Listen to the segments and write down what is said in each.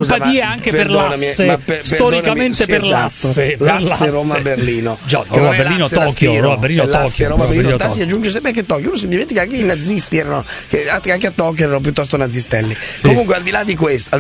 simpatie anche per l'asse, storicamente per l'asse. L'asse Roma-Berlino. L'asse Roma-Berlino. Si aggiunge sempre che Tokyo. Uno si dimentica anche i nazisti anche a Tokyo erano piuttosto nazistelli. Sì. Comunque, al di là di questo,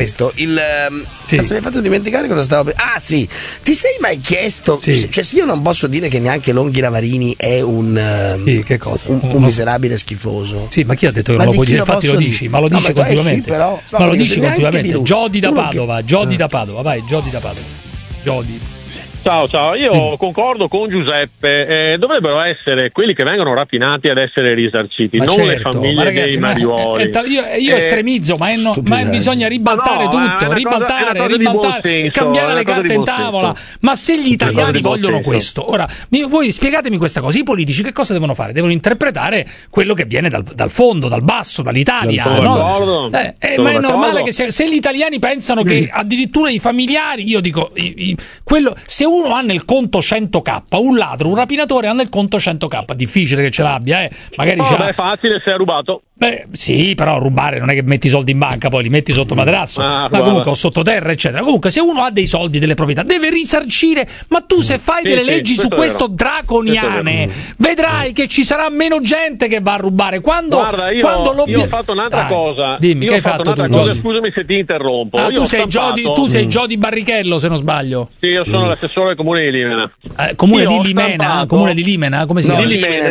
cazzo, mi hai fatto dimenticare cosa stavo. Ah, sì. Ti sei mai chiesto? Sì. Cioè, se io non posso dire che neanche Longhi Lavarini è un miserabile schifoso. Sì, ma chi ha detto che non lo puoi dire? Infatti lo dici, ma lo dici continuamente. Ma lo dici continuamente. Giodi da Padova, vai, Giodi da Padova. Giodi. Ciao, io concordo con Giuseppe, dovrebbero essere quelli che vengono rapinati ad essere risarciti, non le famiglie dei mariuoli. Io estremizzo, ma bisogna ribaltare tutto, ribaltare, cambiare le carte in tavola. Ma se gli italiani vogliono questo, ora voi spiegatemi questa cosa, i politici che cosa devono fare? Devono interpretare quello che viene dal fondo, dal basso, dall'Italia. Ma è normale che se gli italiani pensano che addirittura i familiari, io dico, se uno ha nel conto 100k, un ladro, un rapinatore ha nel conto 100k, difficile che ce l'abbia, magari è facile se è rubato. Beh, sì, però rubare non è che metti i soldi in banca, poi li metti sotto materasso, ma comunque o sottoterra, eccetera. Comunque, se uno ha dei soldi, delle proprietà, deve risarcire. Ma tu, se fai delle leggi su questo draconiane, vedrai che ci sarà meno gente che va a rubare. Guarda, io ho fatto un'altra cosa. Dimmi, che hai fatto tu, Giodi? Scusami se ti interrompo. Tu sei Giodi Barrichello, se non sbaglio. Sì, io sono l'assessore del comune di Limena. Comune di Limena? Comune di Limena? Come si chiama?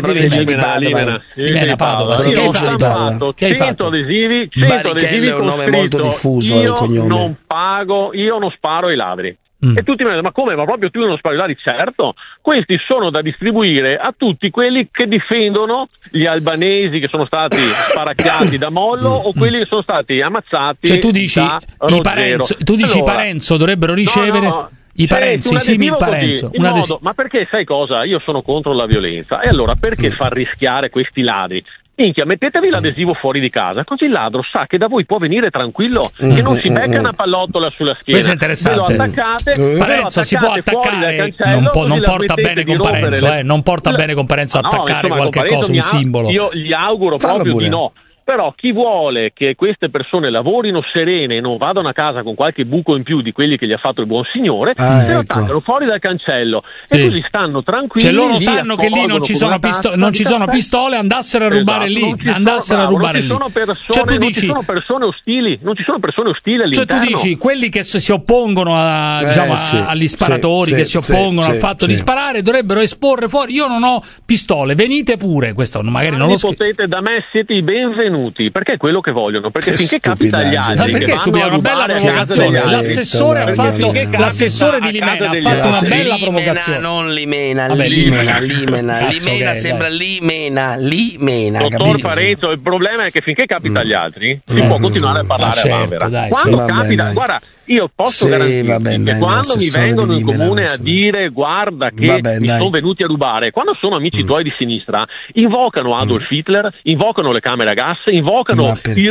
Limena, Padova. Che hai fatto? 100 adesivi. Barrichello è un nome molto diffuso, il cognome. Io non sparo ai ladri. E tutti mi dicono: ma come? Ma proprio tu non spari ai ladri? Certo, questi sono da distribuire a tutti quelli che difendono gli albanesi che sono stati sparacchiati da Mollo o quelli che sono stati ammazzati. Cioè tu dici da i Parenzo dovrebbero ricevere. I Parenzo, i simili Parenzo. Ma perché sai cosa? Io sono contro la violenza. E allora perché far rischiare questi ladri? Minchia, mettetevi l'adesivo fuori di casa, così il ladro sa che da voi può venire tranquillo, che non si becca una pallottola sulla schiena. Questo è interessante. Ve lo attaccate, Parenzo si può attaccare, non porta bene con Parenzo, non porta bene con Parenzo attaccare qualche cosa, un simbolo. Io gli auguro proprio di no. Però chi vuole che queste persone lavorino serene e non vadano a casa con qualche buco in più di quelli che gli ha fatto il buon signore, se lo attaccano fuori dal cancello e così stanno tranquilli. Cioè loro sanno che lì non ci sono pistole, andassero a rubare lì, Non ci sono persone ostili all'interno. Cioè tu dici, quelli che si oppongono agli sparatori, che si oppongono al fatto di sparare, dovrebbero esporre fuori: io non ho pistole, venite pure. Questo magari non lo potete, da me siete i benvenuti, perché è quello che vogliono, perché finché capita agli altri, perché è una bella provocazione. L'assessore di Limena ha fatto una bella provocazione. Non Limena, sembra Limena. Dottor Parenzo, il problema è che finché capita agli altri si può continuare a parlare a vanvera. Quando capita, guarda, io posso garantirti che quando mi vengono in comune a dire guarda che mi sono venuti a rubare, quando sono amici tuoi di sinistra, invocano Adolf Hitler, invocano le camere a gas, invocano il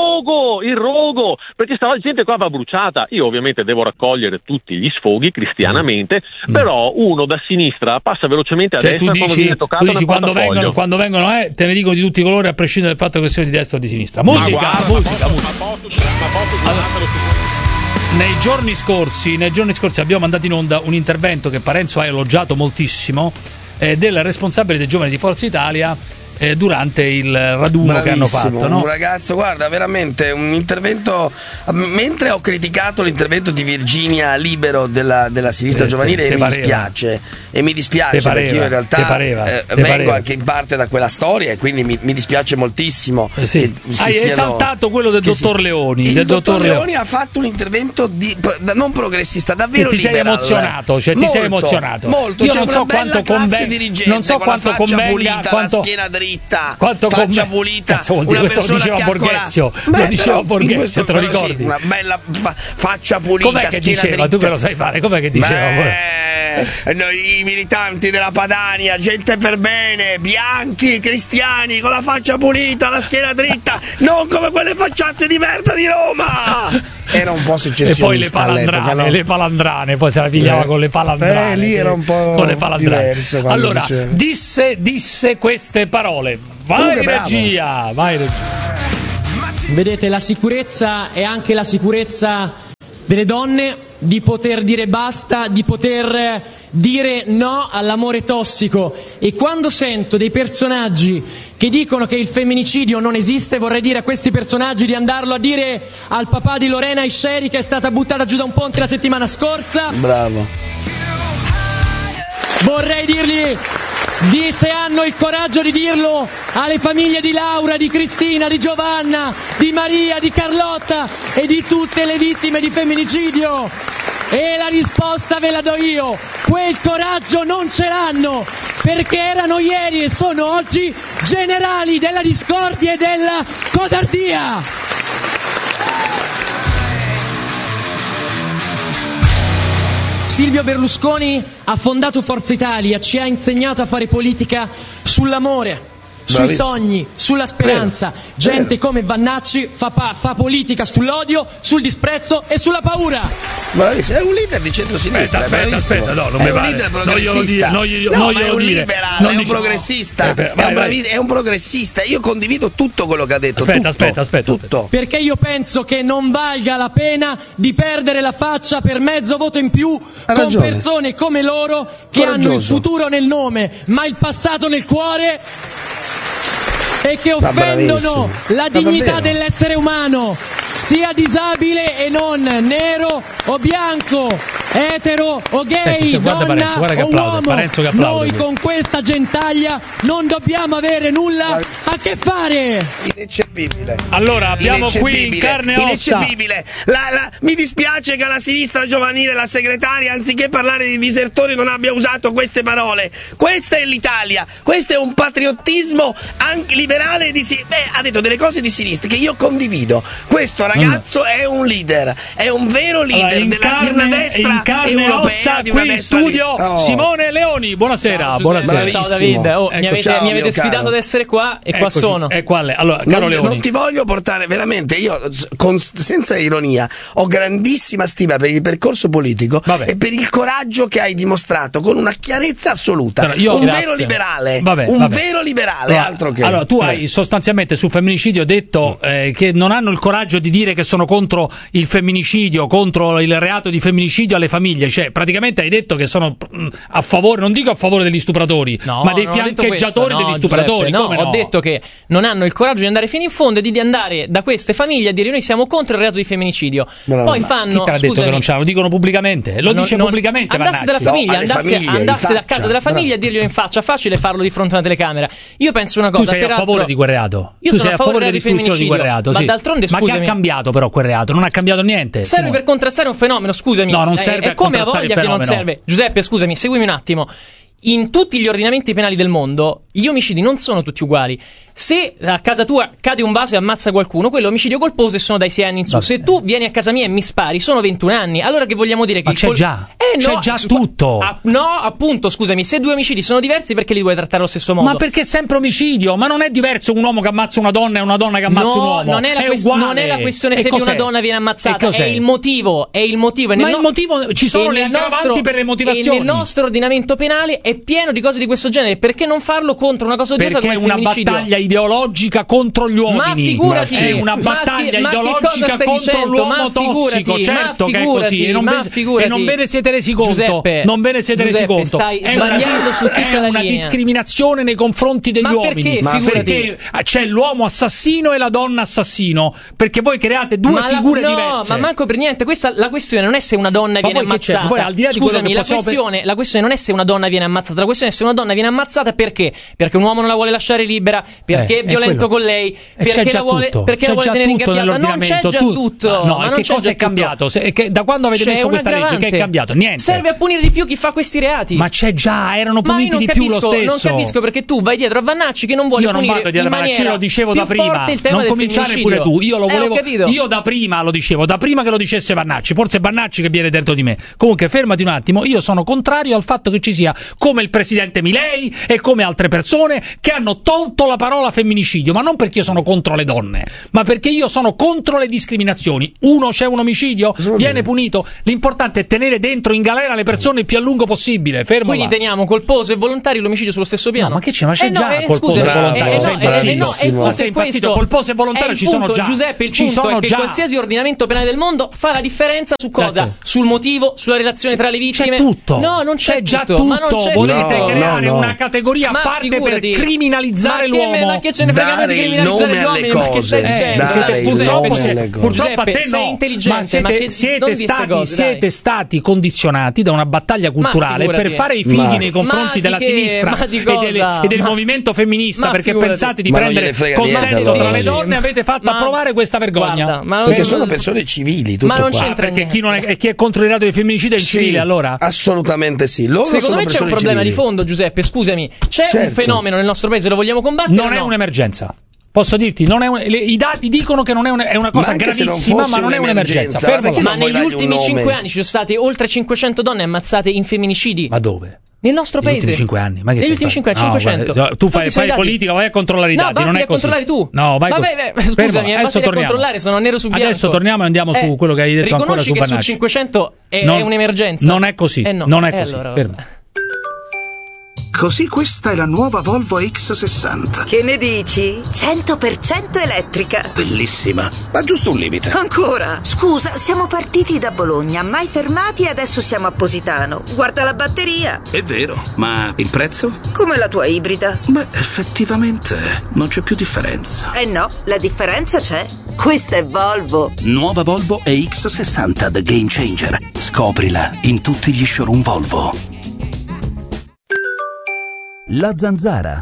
rogo, perché sta gente qua va bruciata. Io ovviamente devo raccogliere tutti gli sfoghi cristianamente, però uno da sinistra passa velocemente a destra quando viene toccato nel portafoglio. Quando vengono te ne dico di tutti i colori, a prescindere dal fatto che siano di destra o di sinistra. Musica. Nei giorni scorsi abbiamo mandato in onda un intervento che Parenzo ha elogiato moltissimo, del responsabile dei giovani di Forza Italia durante il raduno che hanno fatto, no? Un ragazzo, guarda, veramente un intervento. Mentre ho criticato l'intervento di Virginia Libero della sinistra giovanile, e mi dispiace perché io in realtà vengo anche in parte da quella storia e quindi mi dispiace moltissimo. Hai esaltato quello del dottor Leoni. Il dottor Leoni ha fatto un intervento non progressista, davvero liberal. Ti sei emozionato. Molto. Io non so quanto convenga, la schiena dritta, faccia pulita. Questo lo diceva Borghezio. Borghezio, te lo ricordi? Una bella faccia pulita. Com'è che diceva? Dritta. Tu che lo sai fare? Com'è che diceva? Noi militanti della Padania, gente per bene, bianchi, cristiani, con la faccia pulita, la schiena dritta, non come quelle facciazze di merda di Roma. Era un po' secessionista. E poi le palandrane, poi se la pigliava con le palandrane. Lì era un po' diverso. Allora, disse queste parole. Vai regia. Vedete, la sicurezza è anche la sicurezza delle donne di poter dire basta, di poter dire no all'amore tossico. E quando sento dei personaggi che dicono che il femminicidio non esiste, vorrei dire a questi personaggi di andarlo a dire al papà di Lorena Isheri, che è stata buttata giù da un ponte la settimana scorsa. Bravo. Vorrei dirgli se hanno il coraggio di dirlo alle famiglie di Laura, di Cristina, di Giovanna, di Maria, di Carlotta e di tutte le vittime di femminicidio. E la risposta ve la do io: quel coraggio non ce l'hanno, perché erano ieri e sono oggi generali della discordia e della codardia. Silvio Berlusconi ha fondato Forza Italia, ci ha insegnato a fare politica sull'amore, sui sogni, sulla speranza. Gente come Vannacci fa politica sull'odio, sul disprezzo e sulla paura. Bravissimo, è un leader di centrosinistra. Aspetta, no, non è mi un pare. leader progressista. Non è un liberale, è un progressista. È un progressista. Io condivido tutto quello che ha detto. Aspetta. Tutto. Perché io penso che non valga la pena di perdere la faccia per mezzo voto in più con persone come loro che hanno il futuro nel nome, ma il passato nel cuore, e che offendono la dignità dell'essere umano, sia disabile e non, nero o bianco, etero o gay, donna o uomo. Noi con questa gentaglia non dobbiamo avere nulla a che fare. Ineccepibile. Allora abbiamo qui in carne e ossa. Ineccepibile. Mi dispiace che alla sinistra giovanile la segretaria, anziché parlare di disertori, non abbia usato queste parole. Questa è l'Italia, questo è un patriottismo anche liberale ha detto delle cose di sinistra che io condivido. Questo ragazzo è un leader, è un vero leader di una destra europea, di una destra studio Simone Leoni. Buonasera. Ciao David. Mi avete sfidato ad essere qua e qua sono. E quale? Allora, caro Leoni, non ti voglio portare veramente, io senza ironia ho grandissima stima per il percorso politico e per il coraggio che hai dimostrato con una chiarezza assoluta. Vero liberale, vero liberale, altro che. Allora, tu hai sostanzialmente sul femminicidio detto che non hanno il coraggio di dire che sono contro il femminicidio, contro il reato di femminicidio alle famiglie. Cioè, praticamente hai detto che sono a favore, non dico a favore degli stupratori, ma dei fiancheggiatori degli stupratori. Giuseppe, ho detto che non hanno il coraggio di andare fino in fondo e di andare da queste famiglie a dire noi siamo contro il reato di femminicidio. Poi fanno. Chi te l'ha detto che non ce l'hanno? Lo dicono pubblicamente. Lo dice pubblicamente. Andasse dalla famiglia, andasse da casa della famiglia a dirglielo in faccia. Facile farlo di fronte a una telecamera. Io penso una cosa. Tu sei a favore di quel reato? Io sono a favore dell'istruzione di quel reato, ma d'altronde scusami. Ma che ha cambiato però quel reato? Non ha cambiato niente. Serve per contrastare un fenomeno, scusami. No, non serve. È come a voglia che non serve. Giuseppe, scusami, seguimi un attimo. In tutti gli ordinamenti penali del mondo gli omicidi non sono tutti uguali. Se a casa tua cade un vaso e ammazza qualcuno, quello è omicidio colposo e sono dai 6 anni in su. Se tu vieni a casa mia e mi spari, sono 21 anni. Allora che vogliamo dire? Che c'è già. C'è già tutto. No, appunto, scusami, se due omicidi sono diversi, perché li vuoi trattare allo stesso modo? Ma perché è sempre omicidio? Ma non è diverso un uomo che ammazza una donna e una donna che ammazza un uomo. Non è la questione se una donna viene ammazzata, è il motivo. Ma il motivo, ci sono le aggravanti per le motivazioni. E nel nostro ordinamento penale è pieno di cose di questo genere. Perché non farlo contro una cosa odiosa come il femminicidio? Perché è una battaglia ideologica contro gli uomini. Ma figurati, è una battaglia ideologica contro l'uomo tossico. Certo che è così. E non ve ne siete resi conto. Giuseppe, non ve ne siete resi conto. Stai sbagliando su tutta è la una linea. Discriminazione nei confronti degli uomini. Perché c'è l'uomo assassino e la donna assassino. Perché voi create due figure diverse. Ma manco per niente. La questione non è se una donna viene ammazzata. Poi, al di là di scusami, la questione non è se una donna viene ammazzata. La questione è se una donna viene ammazzata perché? Perché un uomo non la vuole lasciare libera, perché è violento con lei, perché la vuole tenere ingabbiata. Non c'è già tutto. No, e che cosa è cambiato? Da quando avete messo questa legge? Che è cambiato? Niente. Serve a punire di più chi fa questi reati. Ma c'è già, erano puniti di più lo stesso. Non capisco perché tu vai dietro a Vannacci che non vuole punire in maniera lo dicevo da prima. Non cominciare pure tu. Io lo volevo. Io da prima lo dicevo, da prima che lo dicesse Vannacci. Forse Vannacci che viene dentro di me. Comunque fermati un attimo. Io sono contrario al fatto che ci sia come il presidente Milei e come altre persone che hanno tolto la parola parola femminicidio, ma non perché io sono contro le donne, ma perché io sono contro le discriminazioni. C'è un omicidio, viene punito. L'importante è tenere dentro in galera le persone il più a lungo possibile. Fermo. Quindi teniamo colposo e volontario l'omicidio sullo stesso piano. No, ma che c'è? Ma c'è già colposo e volontario. Sei impazzito. Colposo e volontario ci sono già. Giuseppe, il punto è che qualsiasi ordinamento penale del mondo fa la differenza su cosa? Sul motivo, sulla relazione tra le vittime. C'è tutto. No, non c'è già tutto. Ma non c'è volete creare una categoria a parte per criminalizzare l'uomo. Ma che ce ne frega di criminalizzare gli uomini? Ma che stai dicendo? Purtroppo a te sei intelligente, ma siete stati condizionati da una battaglia culturale per fare i figli nei confronti della sinistra e del movimento femminista, perché pensate di prendere consenso tra le donne e avete fatto approvare questa vergogna. Perché sono persone civili, tutto ma non qua. c'entra perché chi è contro il reato di femminicidio è incivile, allora? Assolutamente sì. Secondo me c'è un problema di fondo, Giuseppe, scusami. C'è un fenomeno nel nostro paese, lo vogliamo combattere? Non è un'emergenza. Posso dirti, i dati dicono che non è una cosa gravissima, ma non è un'emergenza. Ma negli ultimi 5 anni ci sono state oltre 500 donne ammazzate in femminicidi. Ma dove? Nel nostro paese. Negli ultimi 5 anni. Ma che negli ultimi 5 anni, 500. Tu fai politica, vai a controllare i dati. Non è così. Controllare tu. No, vai scusami, basta controllare, sono nero su bianco. Adesso torniamo e andiamo su quello che hai detto ancora su Bannacci. Riconosci che su 500 è un'emergenza. Non è così. Non è così. Fermo. Così questa è la nuova Volvo X60. Che ne dici? 100% elettrica. Bellissima, ma giusto un limite. Ancora? Scusa, siamo partiti da Bologna, mai fermati e adesso siamo a Positano. Guarda la batteria. È vero, ma il prezzo? Come la tua ibrida. Beh, effettivamente non c'è più differenza. No, la differenza c'è. Questa è Volvo. Nuova Volvo EX60 The Game Changer. Scoprila in tutti gli showroom Volvo. La Zanzara.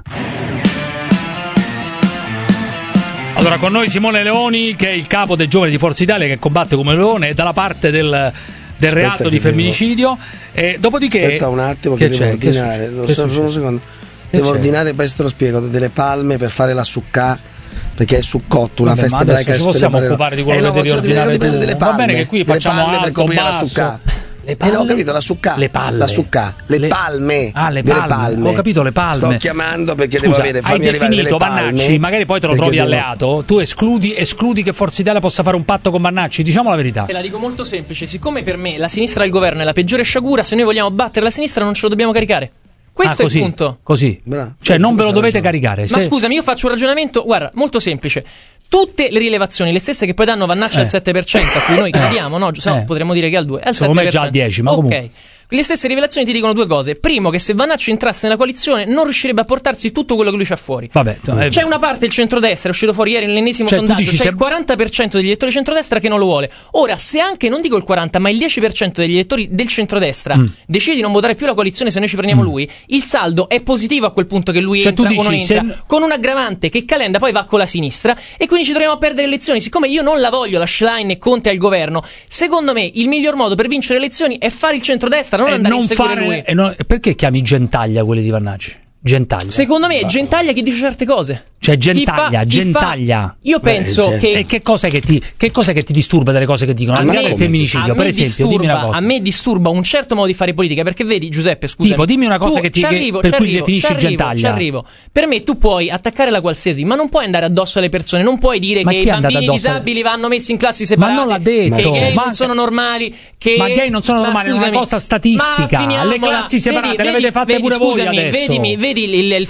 Allora, con noi Simone Leoni, che è il capo dei giovani di Forza Italia, che combatte come leone, è dalla parte del reato di femminicidio. E dopodiché. Aspetta un attimo, che devo ordinare. Solo un secondo. Devo ordinare, poi te lo spiego, delle palme per fare la succà. Perché è succotto, una festa ebraica. Ci possiamo occupare di quello che devi ordinare tu. Va bene che qui facciamo alto, basso. Le palme? Ho capito, la succà. Le palle. La succà. Le palme. Le palme. Ho capito, le palme. Sto chiamando perché Scusa, devo avere. Hai definito Bannacci, magari poi te lo trovi alleato. Tu escludi che Forza Italia possa fare un patto con Bannacci? Diciamo la verità. Te la dico molto semplice. Siccome per me la sinistra al governo è la peggiore sciagura, se noi vogliamo battere la sinistra non ce lo dobbiamo caricare. Questo è il punto. Così. Cioè non ve lo dovete caricare. Ma scusami, io faccio un ragionamento, guarda, molto semplice. Tutte le rilevazioni, le stesse che poi danno Vannacci al 7%, a cui noi crediamo, no? Potremmo dire che è al 2%. Secondo me è già al 10%, ma comunque. Le stesse rivelazioni ti dicono due cose. Primo, che se Vannacci entrasse nella coalizione non riuscirebbe a portarsi tutto quello che lui c'ha fuori. C'è una parte, il centrodestra, è uscito fuori ieri nell'ennesimo sondaggio, c'è il 40% degli elettori centrodestra che non lo vuole. Ora, se anche, non dico il 40%, ma il 10% degli elettori del centrodestra decide di non votare più la coalizione se noi ci prendiamo lui, il saldo è positivo a quel punto che lui entra o non entra, con un aggravante che Calenda poi va con la sinistra e quindi ci troviamo a perdere le elezioni. Siccome io non la voglio la Schlein e Conte al governo, secondo me il miglior modo per vincere le elezioni è fare il centrodestra, non andare a inseguire lui. Perché chiami Gentaglia quelli di Vannacci? Gentaglia. Secondo me è Gentaglia che dice certe cose. Cioè Gentaglia. Io penso che. E che cosa che ti disturba delle cose che dicono? Al di là del femminicidio, per esempio, dimmi una cosa. A me disturba un certo modo di fare politica, perché vedi, Giuseppe, scusa. Tipo, dimmi una cosa per cui definisci Gentaglia. Ci arrivo. Per me tu puoi attaccare la qualsiasi, ma non puoi andare addosso alle persone, non puoi dire che i bambini disabili vanno messi in classi separate. Ma non l'ha detto. Che i gay non sono normali. Ma gay non sono normali, è una cosa statistica. Le classi separate le avete fatte pure voi adesso. Vedi il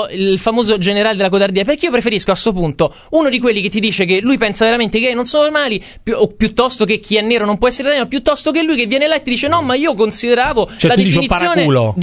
famoso generale della codardia, perché io preferisco a sto punto uno di quelli che ti dice che lui pensa veramente che i gay non sono normali, o piuttosto che chi è nero non può essere italiano, piuttosto che lui che viene là e ti dice no, ma io consideravo la definizione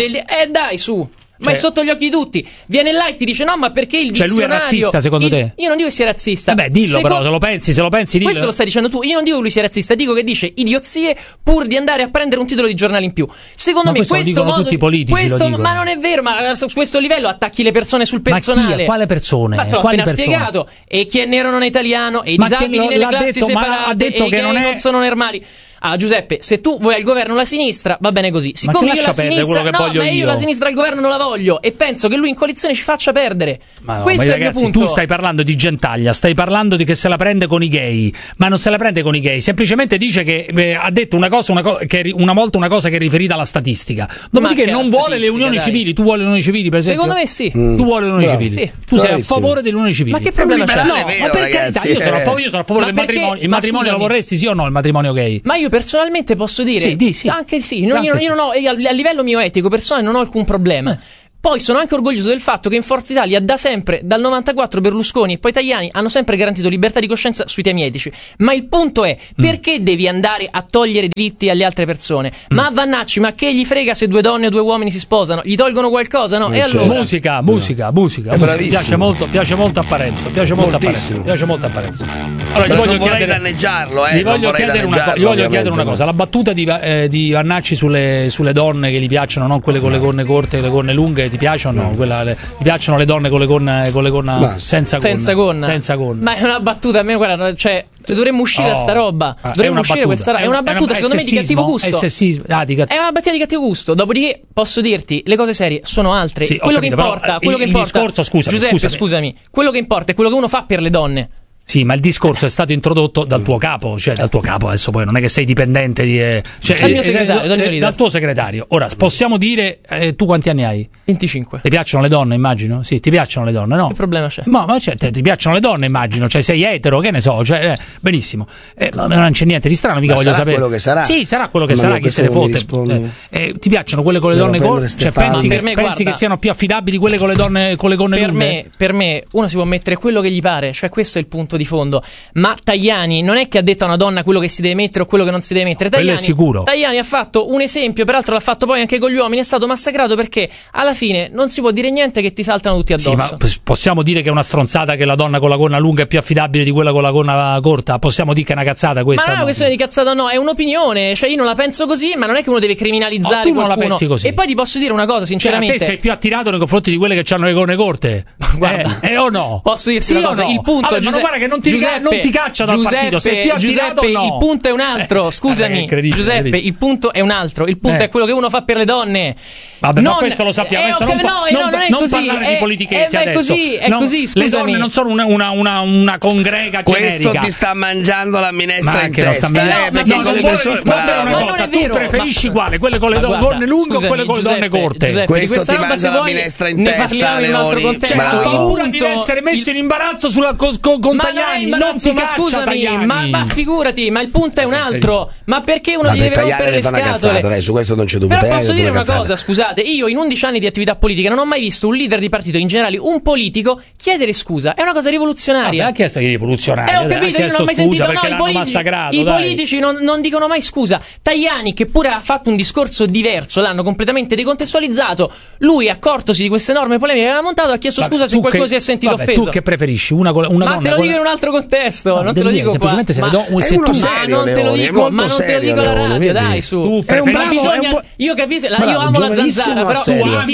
dai su. Ma è sotto gli occhi di tutti. Viene là e ti dice no, ma perché il dizionario. Cioè lui è razzista secondo te? Io non dico che sia razzista. Vabbè, dillo però, se lo pensi dillo. Questo lo stai dicendo tu. Io non dico che lui sia razzista, dico che dice idiozie pur di andare a prendere un titolo di giornale in più. Secondo me questo lo dicono modo, tutti i politici, ma non è vero, ma su questo livello attacchi le persone sul personale. Ma chi? Quale persone? Ma te l'ho appena spiegato. E chi è nero non è italiano, e i disabili nelle classi separate, e i gay non sono normali. Giuseppe, se tu vuoi al governo la sinistra, va bene così. Siccome io la sinistra, io la sinistra al governo non la voglio e penso che lui in coalizione ci faccia perdere. Questo è il mio punto. Tu stai parlando di Gentaglia, stai parlando di che se la prende con i gay, ma non se la prende con i gay, semplicemente dice che ha detto una volta una cosa che è riferita alla statistica. Dopodiché non vuole le unioni civili. Tu vuoi le unioni civili, per esempio? Secondo me sì. Tu vuoi le unioni civili? Sì. Tu sei a favore delle unioni civili? Ma che problema c'è? No, ma per carità, io sono a favore del matrimonio. Il matrimonio lo vorresti sì o no, il matrimonio gay? Ma io personalmente posso dire anche sì. Io non ho, a livello mio etico personale non ho alcun problema. Poi sono anche orgoglioso del fatto che in Forza Italia da sempre, dal 94 Berlusconi e poi Tajani, hanno sempre garantito libertà di coscienza sui temi etici. Ma il punto è, perché devi andare a togliere diritti alle altre persone? Ma a Vannacci, ma che gli frega se 2 donne o 2 uomini si sposano? Gli tolgono qualcosa, no? E allora? Musica. Piace molto a Parenzo. Allora, non vorrei danneggiarlo, Gli voglio chiedere una cosa. La battuta di Vannacci sulle donne che gli piacciono, non quelle con le gonne corte e le gonne lunghe, ti piacciono? Gli piacciono le donne con le gonne senza gonna. Ma è una battuta, a me guarda, cioè dovremmo uscire da sta roba. Dovremmo uscire questa roba. È una battuta secondo me di cattivo gusto. È una battuta di cattivo gusto. Dopodiché posso dirti le cose serie sono altre. Quello che importa, Giuseppe, scusami. Quello che importa è quello che uno fa per le donne. Sì, ma il discorso è stato introdotto dal tuo capo, cioè dal tuo capo, adesso poi non è che sei dipendente dal tuo segretario. Ora, possiamo dire, tu quanti anni hai? 25. Ti piacciono le donne, immagino? Sì, ti piacciono le donne, no? Che problema c'è? No, ma cioè, ti piacciono le donne, immagino, cioè sei etero, che ne so, cioè, benissimo. Non c'è niente di strano, mica ma voglio sarà sapere. Quello che sarà. Sì, sarà quello che sarà, chi se ne fotte. Ti piacciono quelle con le donne corte? Cioè, pensi che siano più affidabili quelle con le donne con le gonne lunghe? Per me, uno si può mettere quello che gli pare, cioè questo è il punto di fondo. Ma Tajani non è che ha detto a una donna quello che si deve mettere o quello che non si deve mettere. Quello è sicuro. Tajani ha fatto un esempio, peraltro l'ha fatto poi anche con gli uomini, è stato massacrato perché alla fine non si può dire niente che ti saltano tutti addosso. Sì, ma possiamo dire che è una stronzata che la donna con la gonna lunga è più affidabile di quella con la gonna corta? Possiamo dire che è una cazzata questa? Ma non è una questione di cazzata, no, è un'opinione, cioè io non la penso così, ma non è che uno deve criminalizzare qualcuno. Non la pensi così. E poi ti posso dire una cosa, sinceramente. Cioè, a te sei più attirato nei confronti di quelle che hanno le gonne corte? Guarda, o no? Posso dirti una cosa, no? il punto, allora, Giuseppe, guarda che non ti caccia dal partito. Giuseppe, no? Il punto è un altro, scusami, Giuseppe, il punto è un altro. Il punto è quello che uno fa per le donne. Vabbè, ma questo lo sappiamo. Non parlare di politichesi adesso. È così, scusami. Le donne non sono una congrega generica. Questo ti sta mangiando la minestra in testa. Perché con le persone tu preferisci quale? Quelle con le gonne lunghe o quelle con le donne corte? Questo ti mangia la minestra in testa, Leoni. C'è paura di essere messo in imbarazzo con Tajani. Non si scusami, ma figurati, ma il punto è un altro. Ma perché uno gli deve rompere le scatole? Su questo non c'è dubbio. Però posso dire una cosa, scusate, io in 11 anni di attività politica non ho mai visto un leader di partito, in generale un politico, chiedere scusa. È una cosa rivoluzionaria. Ha chiesto che è rivoluzionaria. Ho capito, io non ho mai sentito. I politici non dicono mai scusa. Tajani, che pure ha fatto un discorso diverso, l'hanno completamente decontestualizzato. Lui, accortosi di queste enorme polemiche che aveva montato, ha chiesto scusa se qualcuno si è sentito offeso. Tu che preferisci? Una donna? Ma te lo dico in un altro contesto, non te lo dico qua. Semplicemente non te lo dico alla radio, dai, su. Io capisco, io amo la Zanzara, però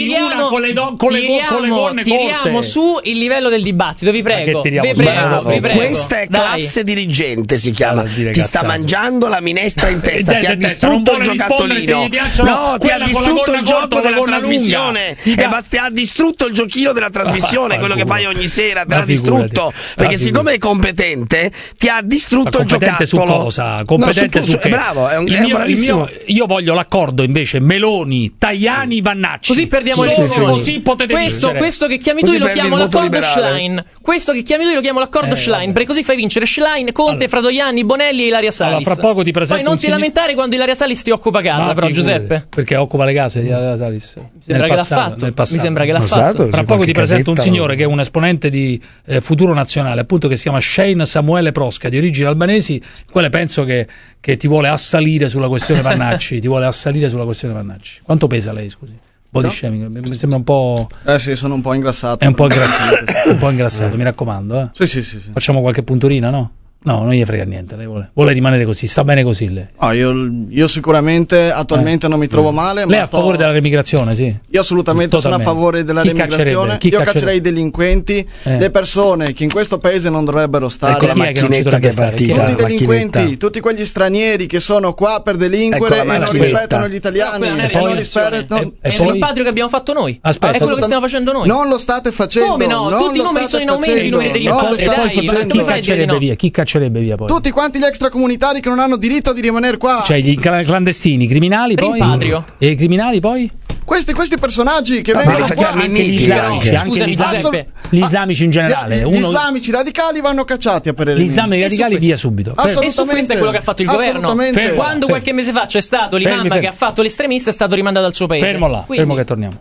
tiriamo su il livello del dibattito, vi prego. Questa è classe dirigente, si chiama. Ti sta mangiando la minestra in testa, ti ha distrutto il giocattolino. No, ti ha distrutto il gioco della trasmissione. Ti ha distrutto il giochino della trasmissione, quello che fai ogni sera, te l'ha distrutto. Perché siccome è competente, ti ha distrutto il giocattolo. Su cosa? Competente su che? Bravo, è bravissimo. Io voglio l'accordo invece Meloni, Tajani, Vannacci. Così perdiamo le elezioni. Così potete vincere. Questo che chiami tu lo chiamo l'accordo Schlein. Questo che chiami tu lo chiamo l'accordo Schlein, perché così fai vincere Schlein, Conte, Fratoianni, Bonelli e Ilaria Salis. Fra poco ti presento. Poi non ti lamentare quando Ilaria Salis ti occupa casa, però Giuseppe. Perché occupa le case di Ilaria Salis. Mi sembra che l'ha fatto. Fra poco ti presento un signore che è un esponente di Futuro Nazionale, appunto, che si chiama Shane Samuele Prosca, di origini albanesi, il quale penso che ti vuole assalire sulla questione Vannacci. Quanto pesa lei, scusi? Body shaming, mi sembra un po'. Sì, sono un po' ingrassato. È un po' ingrassato, mi raccomando. Sì. Facciamo qualche punturina, no? No, non gli frega niente, lei vuole rimanere così, sta bene così lei. Io sicuramente attualmente non mi trovo male. Lei è a favore della remigrazione, sì? Io assolutamente sono a favore della remigrazione. Io caccerei i delinquenti, le persone che in questo paese non dovrebbero stare. Ecco la macchinetta che è partita. Tutti i delinquenti, tutti quegli stranieri che sono qua per delinquere e non rispettano gli italiani. È il rimpatrio che abbiamo fatto noi. Aspetta, è quello che stiamo facendo noi. Non lo state facendo. Come no? Tutti i numeri sono in aumento, i numeri dei rimpatri. Chi caccerebbe via poi? Tutti quanti gli extracomunitari che non hanno diritto di rimanere qua. Cioè gli clandestini, i criminali poi? Rimpatrio. E i criminali poi? Questi personaggi che vengono qua, anche gli islamici in generale. Gli islamici radicali vanno cacciati a per gli islamici radicali via subito. E su questo è quello che ha fatto il governo. Quando qualche mese fa c'è stato l'imam che ha fatto l'estremista, è stato rimandato al suo paese. Fermo che torniamo.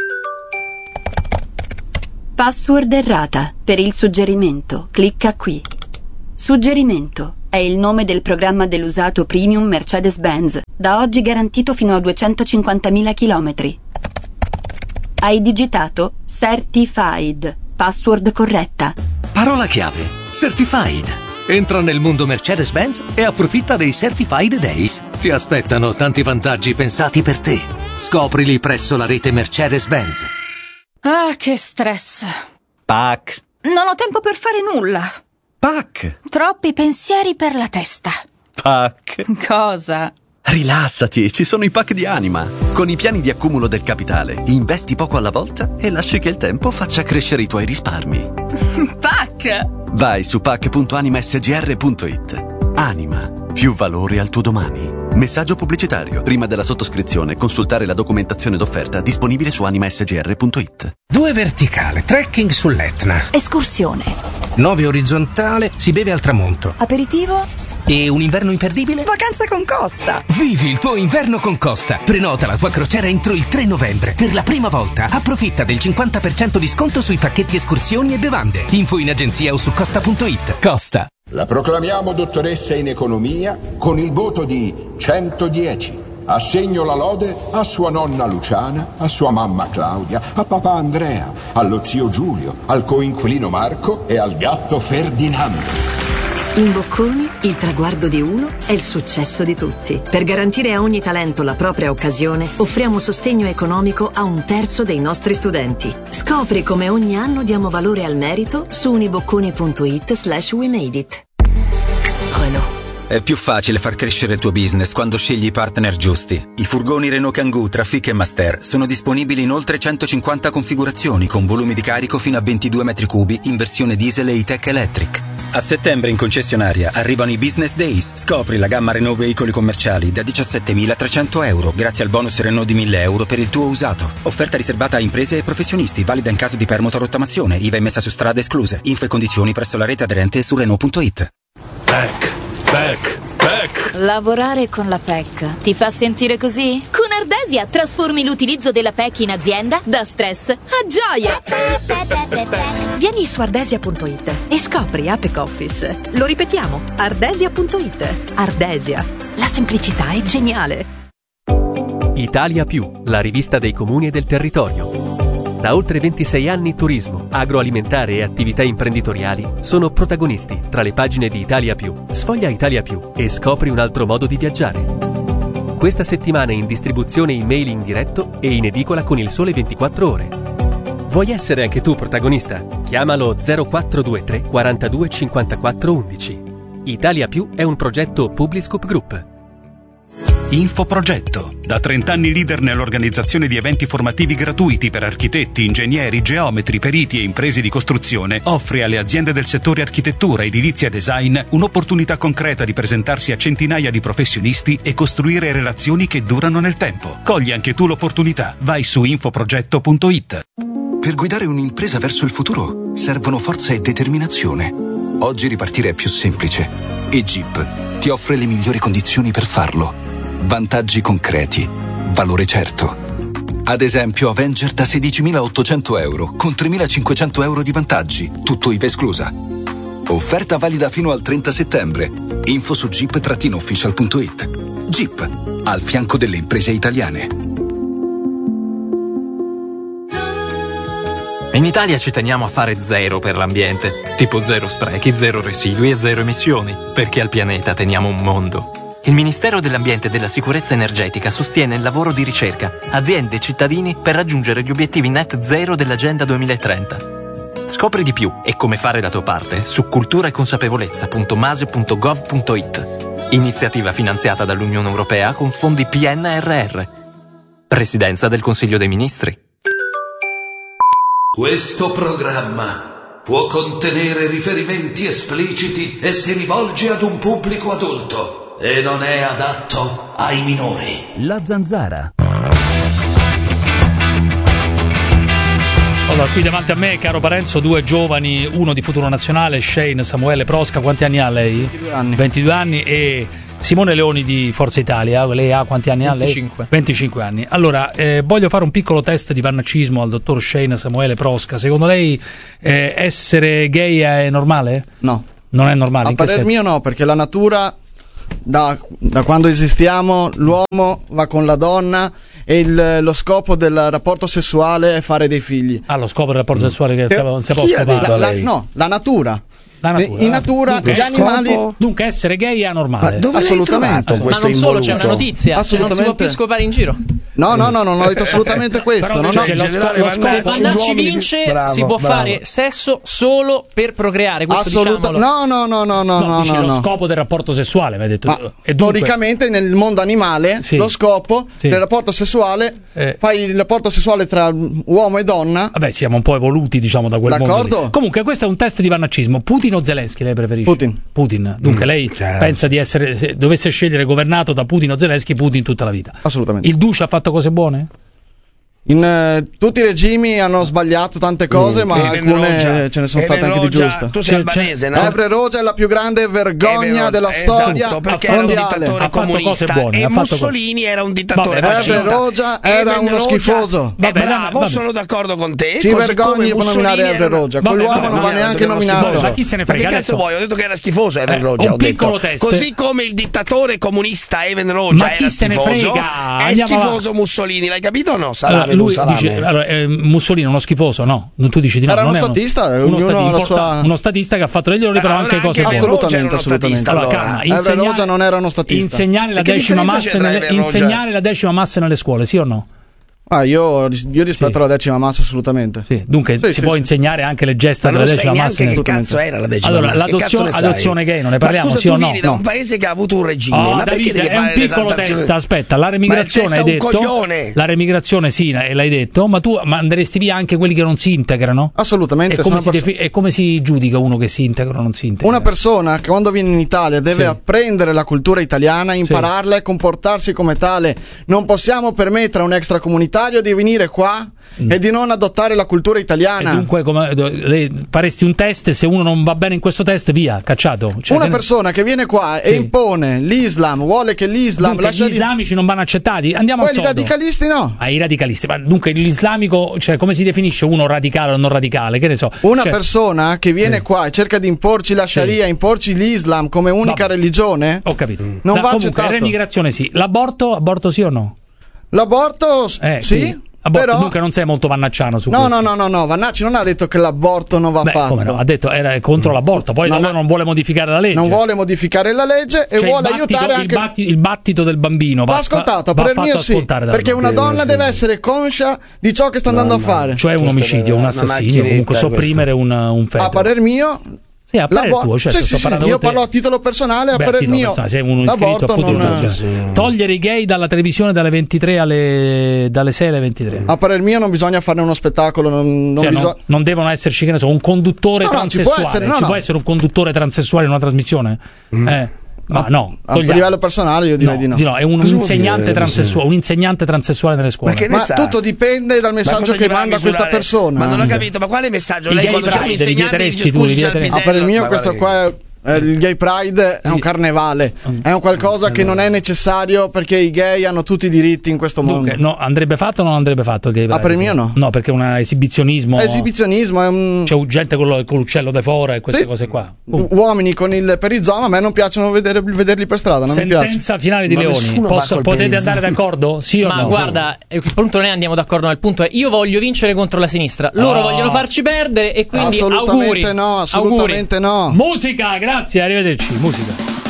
Password errata. Per il suggerimento, clicca qui. Suggerimento. È il nome del programma dell'usato premium Mercedes-Benz, da oggi garantito fino a 250.000 chilometri. Hai digitato Certified. Password corretta. Parola chiave: Certified. Entra nel mondo Mercedes-Benz e approfitta dei Certified Days. Ti aspettano tanti vantaggi pensati per te. Scoprili presso la rete Mercedes-Benz. Ah, che stress. PAC. Non ho tempo per fare nulla. PAC. Troppi pensieri per la testa. PAC. Cosa? Rilassati, ci sono i PAC di Anima. Con i piani di accumulo del capitale, investi poco alla volta e lasci che il tempo faccia crescere i tuoi risparmi. PAC! Vai su pac.animasgr.it. Anima, più valore al tuo domani. Messaggio pubblicitario. Prima della sottoscrizione, consultare la documentazione d'offerta disponibile su animasgr.it. 2 verticale, trekking sull'Etna. Escursione. 9 orizzontale, si beve al tramonto. Aperitivo. E un inverno imperdibile? Vacanza con Costa. Vivi il tuo inverno con Costa. Prenota la tua crociera entro il 3 novembre. Per la prima volta approfitta del 50% di sconto sui pacchetti escursioni e bevande. Info in agenzia o su costa.it. Costa. La proclamiamo dottoressa in economia con il voto di 110. Assegno la lode a sua nonna Luciana, a sua mamma Claudia, a papà Andrea, allo zio Giulio, al coinquilino Marco e al gatto Ferdinando. In Bocconi, il traguardo di uno è il successo di tutti. Per garantire a ogni talento la propria occasione, offriamo sostegno economico a 1/3 dei nostri studenti. Scopri come ogni anno diamo valore al merito su unibocconi.it/wemadeit. Renault. È più facile far crescere il tuo business quando scegli i partner giusti. I furgoni Renault Kangoo, Trafic e Master sono disponibili in oltre 150 configurazioni con volumi di carico fino a 22 metri cubi in versione diesel e E-Tech Electric. A settembre in concessionaria arrivano i Business Days. Scopri la gamma Renault veicoli commerciali da 17.300 euro grazie al bonus Renault di 1.000 euro per il tuo usato. Offerta riservata a imprese e professionisti, valida in caso di permuta rottamazione, IVA messa su strada escluse. Info e condizioni presso la rete aderente su Renault.it. PEC. Lavorare con la PEC ti fa sentire così? Con Ardesia trasformi l'utilizzo della PEC in azienda da stress a gioia. Vieni su ardesia.it e scopri Apec Office. Lo ripetiamo, ardesia.it. Ardesia, la semplicità è geniale. Italia Più, la rivista dei comuni e del territorio. Da oltre 26 anni turismo, agroalimentare e attività imprenditoriali sono protagonisti tra le pagine di Italia Più. Sfoglia Italia Più e scopri un altro modo di viaggiare. Questa settimana in distribuzione email in diretto e in edicola con Il Sole 24 Ore. Vuoi essere anche tu protagonista? Chiamalo 0423 42 54 11. Italia Più è un progetto Publiscoop Group. Infoprogetto, da 30 anni leader nell'organizzazione di eventi formativi gratuiti per architetti, ingegneri, geometri, periti e imprese di costruzione, offre alle aziende del settore architettura, edilizia e design un'opportunità concreta di presentarsi a centinaia di professionisti e costruire relazioni che durano nel tempo. Cogli anche tu l'opportunità. Vai su infoprogetto.it. Per guidare un'impresa verso il futuro servono forza e determinazione. Oggi ripartire è più semplice e Jeep ti offre le migliori condizioni per farlo. Vantaggi concreti, valore certo. Ad esempio Avenger da 16.800 euro con 3.500 euro di vantaggi, tutto IVA esclusa. Offerta valida fino al 30 settembre. Info su jeep-official.it. Jeep, al fianco delle imprese italiane. In Italia ci teniamo a fare zero per l'ambiente. tipo zero sprechi, zero residui e zero emissioni, perché al pianeta teniamo un mondo. Il Ministero dell'Ambiente e della Sicurezza Energetica sostiene il lavoro di ricerca, aziende e cittadini per raggiungere gli obiettivi net zero dell'Agenda 2030. Scopri di più e come fare la tua parte su culturaeconsapevolezza.mase.gov.it. Iniziativa finanziata dall'Unione Europea con fondi PNRR. Presidenza del Consiglio dei Ministri. Questo programma può contenere riferimenti espliciti e si rivolge ad un pubblico adulto e non è adatto ai minori. La Zanzara. Allora, qui davanti a me, caro Parenzo, due giovani, uno di Futuro Nazionale, Shane Samuele Prosca. Quanti anni ha lei? 22 anni. 22 anni. E Simone Leoni di Forza Italia, lei ha quanti anni 25. ha lei? 25 anni. Allora, voglio fare un piccolo test di vannaccismo al dottor Shane Samuele Prosca. Secondo lei essere gay è normale? No. Non è normale? A parer mio no, perché la natura, da quando esistiamo, l'uomo va con la donna e lo scopo del rapporto sessuale è fare dei figli. Ah, lo scopo del rapporto sessuale che non si può scopare? No, la natura. In natura dunque, gli animali. Dunque essere gay è anormale. Ma dove assolutamente. Ma non solo, c'è una notizia, non si può più scopare in giro. No, non ho detto assolutamente questo. Però no, cioè, no. Se Vannacci vince, si può fare sesso solo per procreare. Questo diciamolo. No. Lo scopo del rapporto sessuale, mi hai detto. E storicamente nel mondo animale, lo scopo del rapporto sessuale, fai il rapporto sessuale tra uomo e donna. Vabbè, siamo un po' evoluti, diciamo, da quel mondo lì. Comunque, questo è un test di vannaccismo. Putin o Zelensky lei preferisce? Putin. Dunque lei pensa di essere, se dovesse scegliere governato da Putin o Zelensky, Putin tutta la vita. Assolutamente. Il Duce ha fatto cose buone? Tutti i regimi hanno sbagliato tante cose, ma alcune ce ne sono state anche di giuste. Tu sei albanese, no? Evre Roja è la più grande vergogna della storia, esatto, perché era un dittatore comunista e Mussolini era un dittatore fascista. Evre Roja era uno schifoso. Bravo, sono d'accordo con te. Ci vergogni di nominare Evre Roja, quell'uomo non va neanche nominato. Ma chi se ne frega? Ma che cazzo vuoi? Ho detto che era schifoso Evre Roja, ho detto. Così come il dittatore comunista Evre Roja era schifoso, è schifoso Mussolini, l'hai capito o no? Lui dice, Mussolini è uno schifoso, no? Tu dici di no. Era uno statista, uno statista che ha fatto degli errori, però anche cose buone. Assolutamente. Roja non era uno statista. Insegnare la decima massa nelle scuole, sì o no? Io rispetto alla decima massa assolutamente. Sì, dunque si può insegnare anche le gesta della decima massa. Che cazzo era la decima massa? Allora, l'adozione gay, non ne parliamo, scusa, sì o no? Da un paese che ha avuto un regime, ma perché devi fare un piccolo test, aspetta, la remigrazione hai detto. La remigrazione sì, l'hai detto, ma tu manderesti via anche quelli che non si integrano? Assolutamente. E come si giudica uno che si integra o non si integra? Una persona che quando viene in Italia deve apprendere la cultura italiana, impararla e comportarsi come tale. Non possiamo permettere a un extracomunitario di venire qua e di non adottare la cultura italiana. E dunque lei faresti un test e se uno non va bene in questo test via, cacciato. Una persona che viene qua e impone l'Islam, vuole che l'Islam gli islamici non vanno accettati. Andiamo al sodo. I radicalisti no. I radicalisti, ma dunque l'islamico, cioè come si definisce uno radicale o non radicale? Che ne so. Una persona che viene qua e cerca di imporci la Sharia, imporci l'Islam come unica religione. Ho capito. Non va accettato. L'emigrazione sì. L'aborto sì o no? L'aborto sì. Però dunque non sei molto vannacciano su questo. No, Vannacci non ha detto che l'aborto non va fatto. Come no? Ha detto era contro l'aborto, poi non vuole modificare la legge. Non vuole modificare la legge e vuole aiutare anche il battito del bambino. Va ascoltato, per il mio sì, perché una donna deve essere conscia di ciò che sta andando a fare. Cioè un omicidio, un assassinio, comunque sopprimere un feto. A parer mio sì, a parer tuo, certo, io parlo a titolo personale, a parer mio. Sei uno iscritto a Futuro. Togliere i gay dalla televisione dalle 23 dalle 6 alle 23. A parer mio non bisogna farne uno spettacolo, non devono esserci, che ne so, un conduttore transessuale. Ci può essere un conduttore transessuale in una trasmissione? Ma no, a livello personale io direi di no. È un insegnante transessuale nelle scuole. Ma tutto dipende dal messaggio che manda questa persona. Ma non ho capito, ma quale messaggio? Lei quando c'è un insegnante dice scusi, c'è il pisello. Per il mio questo qua Il gay pride è un carnevale, è un qualcosa che non è necessario perché i gay hanno tutti i diritti in questo mondo. Dunque, no, andrebbe fatto o non andrebbe fatto il gay pride? Per il mio no. No, perché è un esibizionismo. Esibizionismo è un... C'è gente con l'uccello de fora e queste cose qua. Uomini con il perizoma, a me non piacciono vederli per strada, non mi piace. Sentenza finale di Leoni. Potete andare d'accordo? Sì o no? Ma guarda, il punto non è andiamo d'accordo, ma il punto è io voglio vincere contro la sinistra. Loro vogliono farci perdere e quindi assolutamente auguri. No. Musica, grazie, arrivederci. Musica.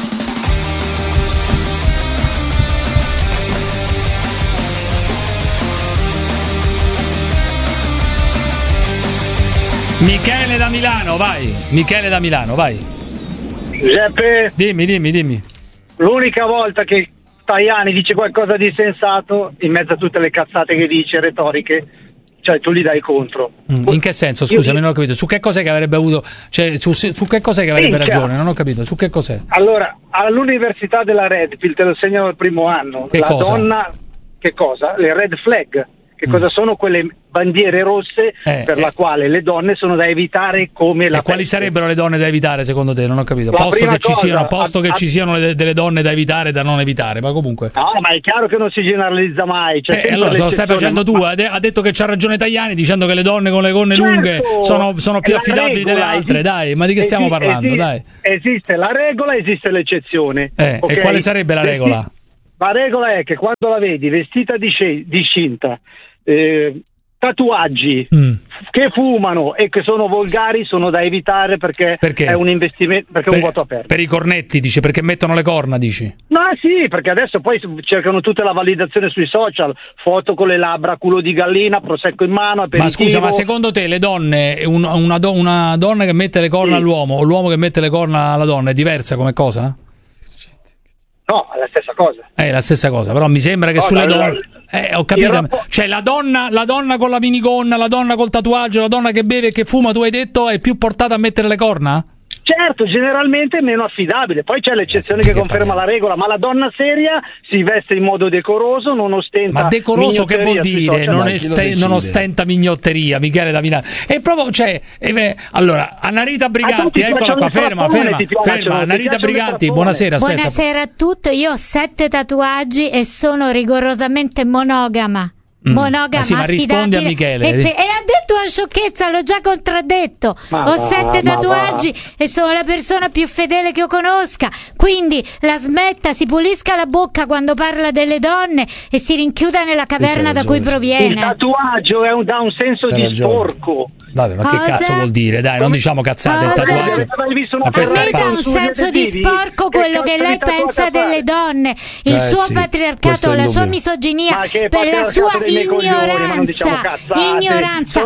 Michele da Milano, vai. Michele da Milano, vai. Giuseppe, dimmi. L'unica volta che Tajani dice qualcosa di sensato in mezzo a tutte le cazzate che dice, retoriche, cioè tu gli dai contro. In che senso? Scusami, non ho capito. Su che cos'è che avrebbe avuto, cioè su che cos'è che avrebbe ragione? Non ho capito. Su che cos'è? Allora, all'università della Redfield te lo segnano al primo anno. Che la cosa? Donna, che cosa? Le red flag. Che cosa sono quelle bandiere rosse per la quale le donne sono da evitare come la quali sarebbero le donne da evitare secondo te? Non ho capito. La Posto che cosa, ci siano delle donne da evitare e da non evitare, ma comunque. No, ma è chiaro che non si generalizza mai. Allora se lo stai facendo tu, ha detto che c'ha ragione Tajani dicendo che le donne con le gonne lunghe sono più affidabili delle altre, dai, ma di che stiamo parlando? Dai. Esiste la regola, esiste l'eccezione. Okay? E quale sarebbe la regola? La regola è che quando la vedi vestita di cinta, tatuaggi che fumano e che sono volgari sono da evitare perché è un investimento, perché è un voto aperto. Per i cornetti, dici, perché mettono le corna, dici? No, sì, perché adesso poi cercano tutta la validazione sui social, foto con le labbra, culo di gallina, prosecco in mano, aperitivo. Ma scusa, ma secondo te le donne, una donna che mette le corna all'uomo o l'uomo che mette le corna alla donna è diversa come cosa? No, è la stessa cosa. È la stessa cosa, però mi sembra che sulle donne... ho capito, cioè la donna con la minigonna, la donna col tatuaggio, la donna che beve e che fuma, tu hai detto, è più portata a mettere le corna? Certo, generalmente è meno affidabile, poi c'è l'eccezione che conferma la regola, ma la donna seria si veste in modo decoroso, non ostenta. Ma decoroso che vuol dire? Non ostenta mignotteria, Michele da Milano. E proprio, allora, Annarita Briganti, eccola qua, ferma, Annarita Briganti, buonasera, aspetta. Buonasera a tutti, io ho 7 tatuaggi e sono rigorosamente monogama. Monogama, sì, ma rispondi a Michele. E ha detto una sciocchezza, l'ho già contraddetto. Ho 7 tatuaggi e sono la persona più fedele che io conosca. Quindi la smetta, si pulisca la bocca quando parla delle donne e si rinchiuda nella caverna da cui proviene. Il tatuaggio dà un senso di sporco. Vabbè, ma che cazzo vuol dire? Dai, non diciamo cazzate, il tatuaggio. A me dà un senso di sporco quello che lei pensa delle donne, il suo patriarcato, la sua misoginia, per la sua ignoranza.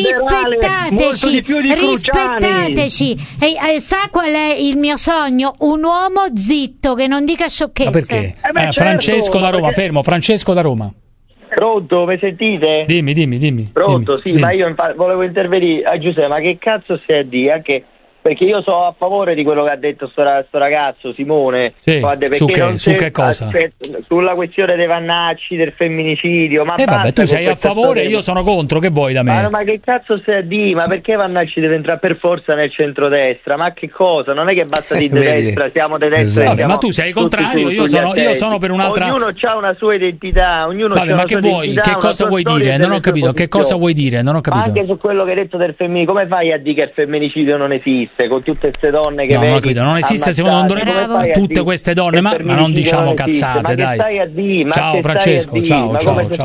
Rispettateci. E sa qual è il mio sogno? Un uomo zitto che non dica sciocchezze. Ma perché? Francesco da Roma, fermo, Francesco da Roma. Pronto, mi sentite? Dimmi. Pronto, sì, ma io volevo intervenire a Giuseppe, ma che cazzo stai a dire? Anche perché io sono a favore di quello che ha detto sto ragazzo Simone. Sì, su che cosa? Sulla questione dei vannacci, del femminicidio. Ma vabbè, tu sei a favore, io sono contro, che vuoi da me? Ma che cazzo stai a dire? Ma perché Vannacci deve entrare per forza nel centrodestra? Ma che cosa? Non è che basta dire destra, siamo di destra. Esatto. Ma tu sei contrario, io sono per un'altra. Ognuno ha una sua identità, ognuno ha una sua identità. Che cosa vuoi dire? Non ho capito, che cosa vuoi dire? Non ho capito. Anche su quello che hai detto del femminicidio, come fai a dire che il femminicidio non esiste? Con tutte queste donne che vedi, non esiste, secondo me tutte queste donne, ma non diciamo cazzate, dai. Ciao Francesco, ciao.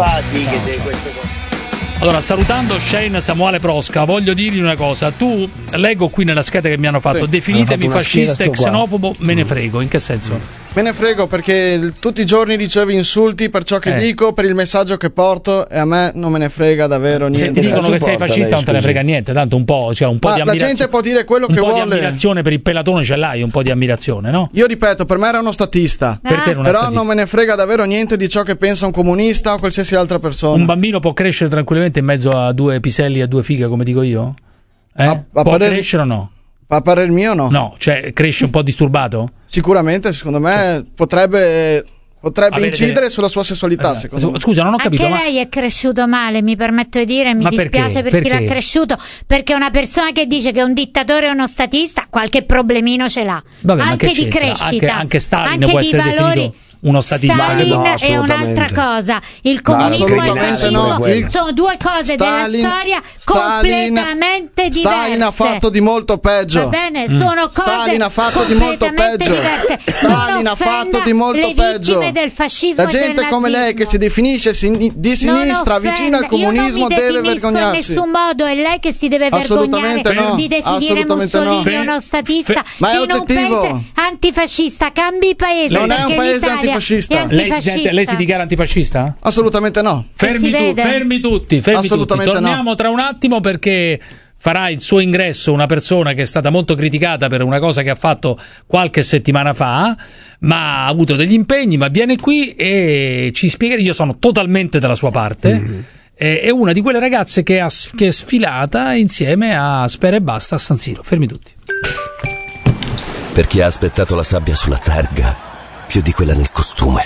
Allora, salutando Shane Samuele Prosca, voglio dirgli una cosa. Tu, leggo qui nella scheda che mi hanno fatto, definitemi fascista e xenofobo, me ne frego. In che senso? Me ne frego perché tutti i giorni ricevo insulti per ciò che dico, per il messaggio che porto, e a me non me ne frega davvero niente. Se ti dicono che sei fascista non te ne frega niente, tanto un po' di ammirazione. La gente può dire quello che vuole. Un po' di ammirazione per il pelatone ce l'hai, un po' di ammirazione, no? Io ripeto, per me era uno statista. Per te era però statista. Non me ne frega davvero niente di ciò che pensa un comunista o qualsiasi altra persona. Un bambino può crescere tranquillamente in mezzo a 2 piselli e a 2 fighe, come dico io? Può crescere o no? A parer mio no. No, cioè cresce un po' disturbato? Sicuramente, secondo me potrebbe potrebbe incidere sulla sua sessualità, secondo me. Scusa, non ho capito. Anche lei è cresciuto male, mi permetto di dire, mi dispiace per chi l'ha cresciuto, perché una persona che dice che è un dittatore o uno statista qualche problemino ce l'ha. Vabbè, anche di crescita, anche Stalin anche può di essere valori. definito uno statista. Stalin è un'altra cosa, il comunismo e il fascismo sono due cose della storia completamente diverse. Stalin ha fatto di molto peggio. Va bene, sono cose Stalin ha fatto di molto peggio. diverse. Stalin ha fatto di molto peggio. Del fascismo la gente come lei che si definisce di sinistra vicina al comunismo deve vergognarsi. In nessun modo è lei che si deve vergognare di definire Mussolini uno statista ma è in un paese antifascista. Cambi paese. Non è un paese antifascista. Lei si dichiara antifascista? Assolutamente no. Fermi tutti. Torniamo tra un attimo, perché farà il suo ingresso una persona che è stata molto criticata per una cosa che ha fatto qualche settimana fa, ma ha avuto degli impegni, ma viene qui e ci spiega. Io sono totalmente dalla sua parte. È una di quelle ragazze che è sfilata insieme a Spera e Basta a San Siro. Fermi tutti. Per chi ha aspettato la sabbia sulla targa più di quella nel costume,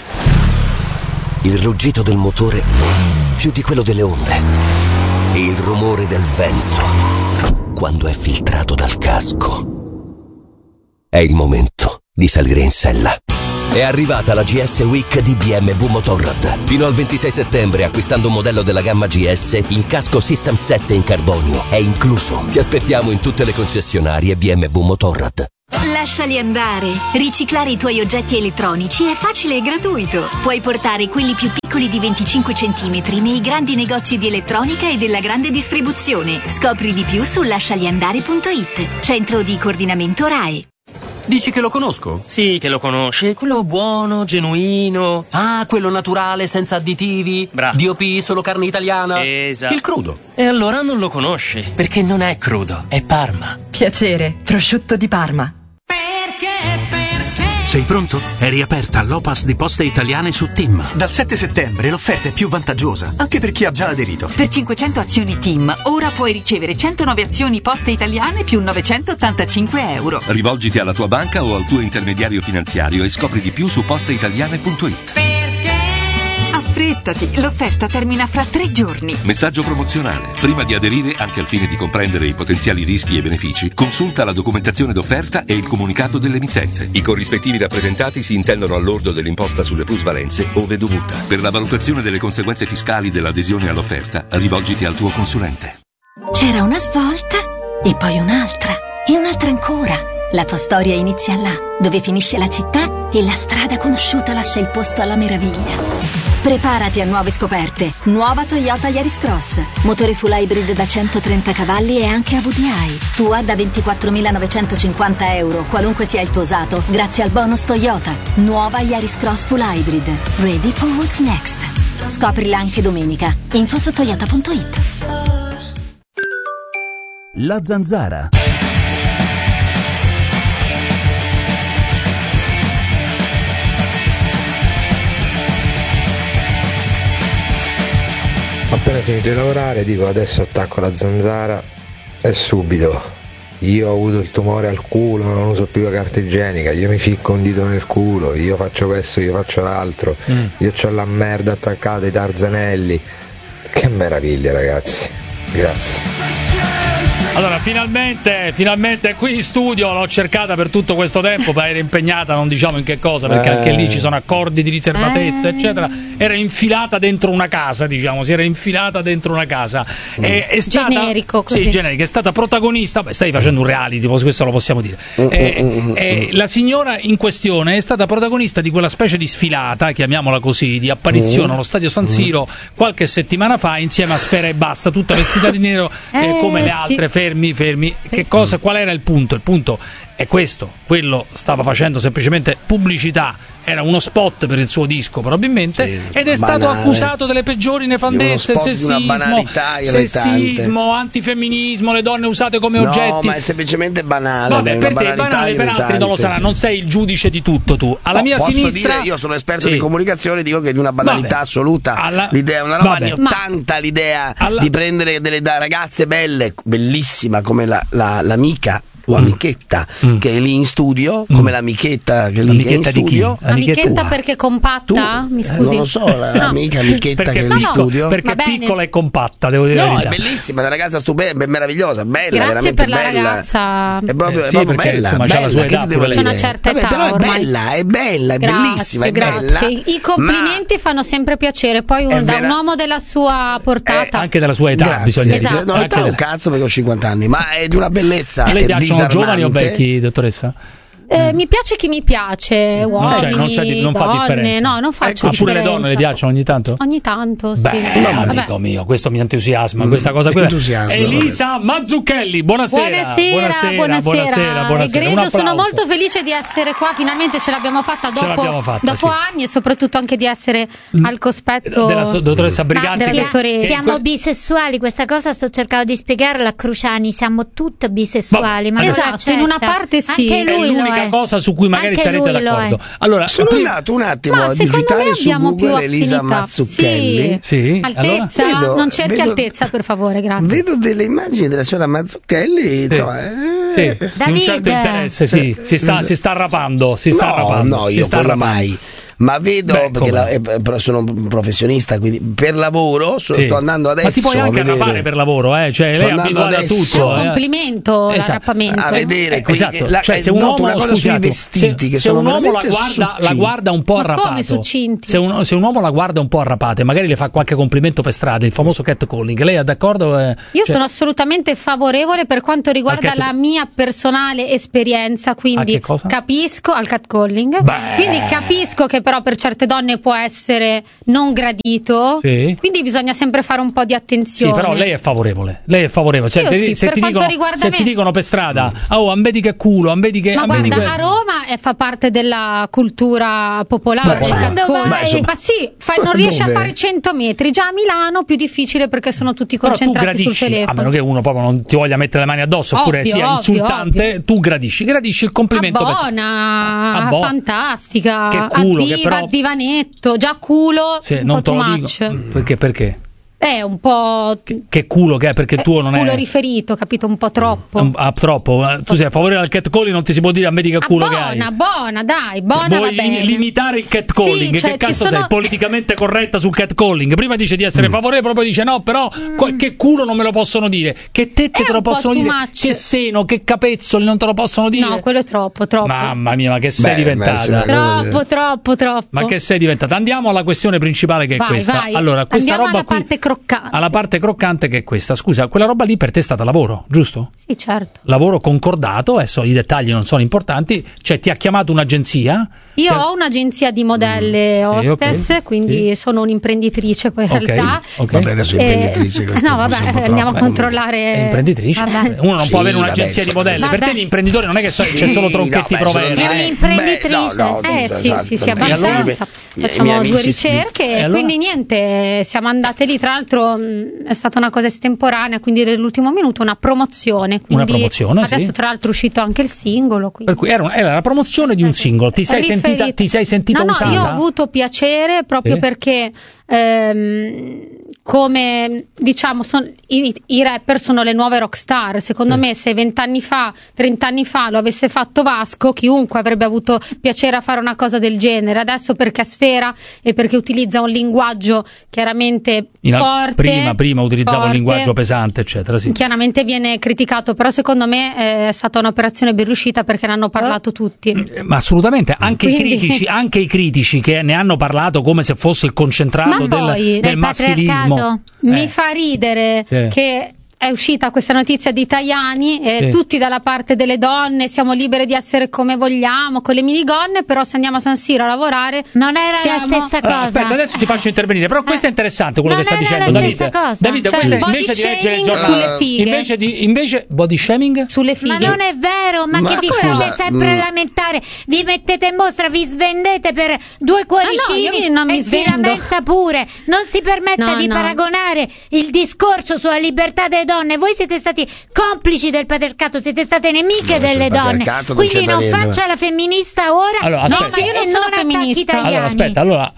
il ruggito del motore più di quello delle onde e il rumore del vento quando è filtrato dal casco. È il momento di salire in sella. È arrivata la GS Week di BMW Motorrad. Fino al 26 settembre, acquistando un modello della gamma GS, il casco System 7 in carbonio è incluso. Ti aspettiamo in tutte le concessionarie BMW Motorrad. Lasciali andare. Riciclare i tuoi oggetti elettronici è facile e gratuito. Puoi portare quelli più piccoli di 25 cm nei grandi negozi di elettronica e della grande distribuzione. Scopri di più su lascialiandare.it. Centro di coordinamento RAE. Dici che lo conosco? Sì, che lo conosci. Quello buono, genuino. Ah, quello naturale, senza additivi. Bravo. DOP, solo carne italiana. Esatto. Il crudo. E allora non lo conosci, perché non è crudo, è Parma. Piacere, prosciutto di Parma. Sei pronto? È riaperta l'Opas di Poste Italiane su TIM. Dal 7 settembre l'offerta è più vantaggiosa, anche per chi ha già aderito. Per 500 azioni TIM, ora puoi ricevere 109 azioni Poste Italiane più 985 euro. Rivolgiti alla tua banca o al tuo intermediario finanziario e scopri di più su posteitaliane.it. Affrettati, l'offerta termina fra 3 giorni. Messaggio promozionale. Prima di aderire, anche al fine di comprendere i potenziali rischi e benefici, consulta la documentazione d'offerta e il comunicato dell'emittente. I corrispettivi rappresentati si intendono al lordo dell'imposta sulle plusvalenze ove dovuta. Per la valutazione delle conseguenze fiscali dell'adesione all'offerta, rivolgiti al tuo consulente. C'era una svolta e poi un'altra e un'altra ancora. La tua storia inizia là, dove finisce la città e la strada conosciuta lascia il posto alla meraviglia. Preparati a nuove scoperte. Nuova Toyota Yaris Cross. Motore full hybrid da 130 cavalli e anche a VDI. Tua da 24.950 euro, qualunque sia il tuo usato, grazie al bonus Toyota. Nuova Yaris Cross full hybrid. Ready for what's next. Scoprila anche domenica. Info su toyota.it. La Zanzara. Ho appena finito di lavorare, dico adesso attacco la Zanzara e subito. Io ho avuto il tumore al culo, non uso più la carta igienica, io mi ficco un dito nel culo, io faccio questo, io faccio l'altro, io c'ho la merda attaccata ai tarzanelli. Che meraviglia, ragazzi, grazie. Allora, finalmente qui in studio, l'ho cercata per tutto questo tempo, ma era impegnata, non diciamo in che cosa, perché anche lì ci sono accordi di riservatezza, eccetera. Era infilata dentro una casa, diciamo, si era infilata dentro una casa. È stata, generico, così. Sì, generico, è stata protagonista, stai facendo un reality, questo lo possiamo dire. La signora in questione è stata protagonista di quella specie di sfilata, chiamiamola così, di apparizione allo Stadio San Siro qualche settimana fa, insieme a Spera e Basta, tutta vestita di nero come le altre. Fermi. Che cosa? Qual era il punto? Il punto è questo. Quello stava facendo semplicemente pubblicità, era uno spot per il suo disco probabilmente, ed è stato accusato delle peggiori nefandezze, sessismo, antifemminismo, le donne usate come oggetti. Ma è semplicemente banale. Vabbè, per te banale, per altri non lo sarà. Non sei il giudice di tutto tu. Alla mia sinistra dire, io sono esperto di comunicazione, dico che è di una banalità assoluta. L'idea è una roba anni 80, l'idea di prendere delle ragazze belle, bellissima come l'amica o amichetta che è lì in studio, come l'amichetta che è lì in studio. Amichetta perché compatta? Mi scusi. Non lo so, l'amichetta che è lì in studio. Perché è piccola e compatta, devo dire. No, è bellissima, è una ragazza stupenda, meravigliosa, bella, grazie veramente per la bella. Ragazza. È proprio, perché, bella, bella. C'ha la sua età, c'è una certa età, però ormai. è bella, è bellissima, è bella. I complimenti fanno sempre piacere, poi da un uomo della sua portata. Anche della sua età bisogna dire. Esatto. No, età è un cazzo perché ho 50 anni, ma è di una bellezza. A lei piacciono disarmante. giovani o vecchi, dottoressa? Mi piace chi mi piace, uomini, non fa donne, differenza. No, non faccio differenza. Pure le donne le piacciono ogni tanto? Ogni tanto, sì. Beh, amico mio, questo mi entusiasma, questa cosa qui. Elisa Mazzucchelli, buonasera. Buonasera. Egregio, sono molto felice di essere qua, finalmente ce l'abbiamo fatta dopo anni, e soprattutto anche di essere al cospetto della dottoressa Briganti. Siamo bisessuali, questa cosa sto cercando di spiegarla a Cruciani, siamo tutte bisessuali. Ma esatto, in una parte sì. È l'unica cosa su cui magari sarete d'accordo. Allora, sono andato un attimo a digitare su Google Elisa Mazzucchelli. Sì. Altezza? Allora, non cerchi altezza, per favore, grazie. Vedo delle immagini della signora Mazzucchelli, insomma, di un certo interesse, si sta rapando, No, io quello mai. Ma vedo, però sono un professionista, quindi per lavoro sto andando adesso. Ma ti puoi anche rapare per lavoro, cioè lei è abituata a tutto. È un complimento l'arrapamento. A vedere, cioè se un uomo sui vestiti che sono la guarda un po' arrapato. Come succinti? Se un uomo la guarda un po' arrapata e magari le fa qualche complimento per strada, il famoso catcalling, lei è d'accordo? Io sono assolutamente favorevole per quanto riguarda la mia personale esperienza, quindi capisco al catcalling, quindi capisco che però per certe donne può essere non gradito, quindi bisogna sempre fare un po' di attenzione. Sì, però lei è favorevole. Cioè, se ti dicono per strada, vedi che culo, vedi che. Ma guarda, a Roma fa parte della cultura popolare. Ma sì, non riesce a fare 100 metri. Già a Milano più difficile perché sono tutti concentrati sul telefono. A meno che uno proprio non ti voglia mettere le mani addosso, oppure sia insultante, tu gradisci il complimento. Buona, fantastica. Che culo, che però... a divanetto, già culo, un po' too much. Perché? È un po'. Che culo che è, perché il tuo non culo è. Riferito, capito? Un po' troppo. Troppo. Tu sei a favore del catcalling, non ti si può dire vedi che culo che hai. Buona, va bene. Limitare il catcalling. Che cazzo sei? Politicamente corretta sul catcalling. Prima dice di essere favorevole, poi dice no, però che culo non me lo possono dire. Che tette te lo possono dire. Che seno, che capezzoli non te lo possono dire. No, quello è troppo. Mamma mia, ma che sei diventata? Troppo. Ma che sei diventata? Andiamo alla questione principale che è questa. Vai. Allora, questa andiamo roba alla parte alla parte croccante che è questa. Scusa, quella roba lì per te è stata lavoro, giusto? Sì, certo. Lavoro concordato, adesso i dettagli non sono importanti, cioè ti ha chiamato un'agenzia? Io ho un'agenzia di modelle hostess, quindi sono un'imprenditrice poi in realtà. Vabbè, adesso imprenditrice. No, vabbè, andiamo a controllare. È imprenditrice? Uno non può avere un'agenzia di modelle. Per te l'imprenditore non è che c'è solo Tronchetti Proverbi. È un'imprenditrice. Sì, abbastanza. Facciamo due ricerche, quindi niente, siamo andate lì, tra l'altro è stata una cosa estemporanea, quindi dell'ultimo minuto, una promozione. Adesso tra l'altro è uscito anche il singolo. Per cui era la promozione di un singolo. Ti sei sentita usata? No, io ho avuto piacere proprio perché come diciamo i rapper sono le nuove rockstar. Secondo me se 20 anni fa, 30 anni fa lo avesse fatto Vasco, chiunque avrebbe avuto piacere a fare una cosa del genere. Adesso perché è Sfera e perché utilizza un linguaggio chiaramente forte, prima utilizzava un linguaggio pesante, eccetera, sì. Chiaramente viene criticato, però secondo me è stata un'operazione ben riuscita perché ne hanno parlato tutti. Ma assolutamente, anche i critici che ne hanno parlato come se fosse il concentrato del maschilismo. Mi fa ridere che è uscita questa notizia di Tajani tutti dalla parte delle donne, siamo libere di essere come vogliamo con le minigonne, però se andiamo a San Siro a lavorare non era la stessa cosa. Aspetta, adesso ti faccio intervenire, però questo è interessante quello che sta dicendo Davide. Davide, invece di leggere il giornale sulle fighe, invece body shaming sulle fighe. Ma non è vero, ma che vi fate sempre lamentare? Vi mettete in mostra, vi svendete per due cuoricini e si lamenta pure. Non si permetta di paragonare il discorso sulla libertà delle donne donne, voi siete stati complici del patriarcato, siete state nemiche delle donne, quindi non faccia la femminista ora. Allora, no, ma io non sono femminista. Allora aspetta,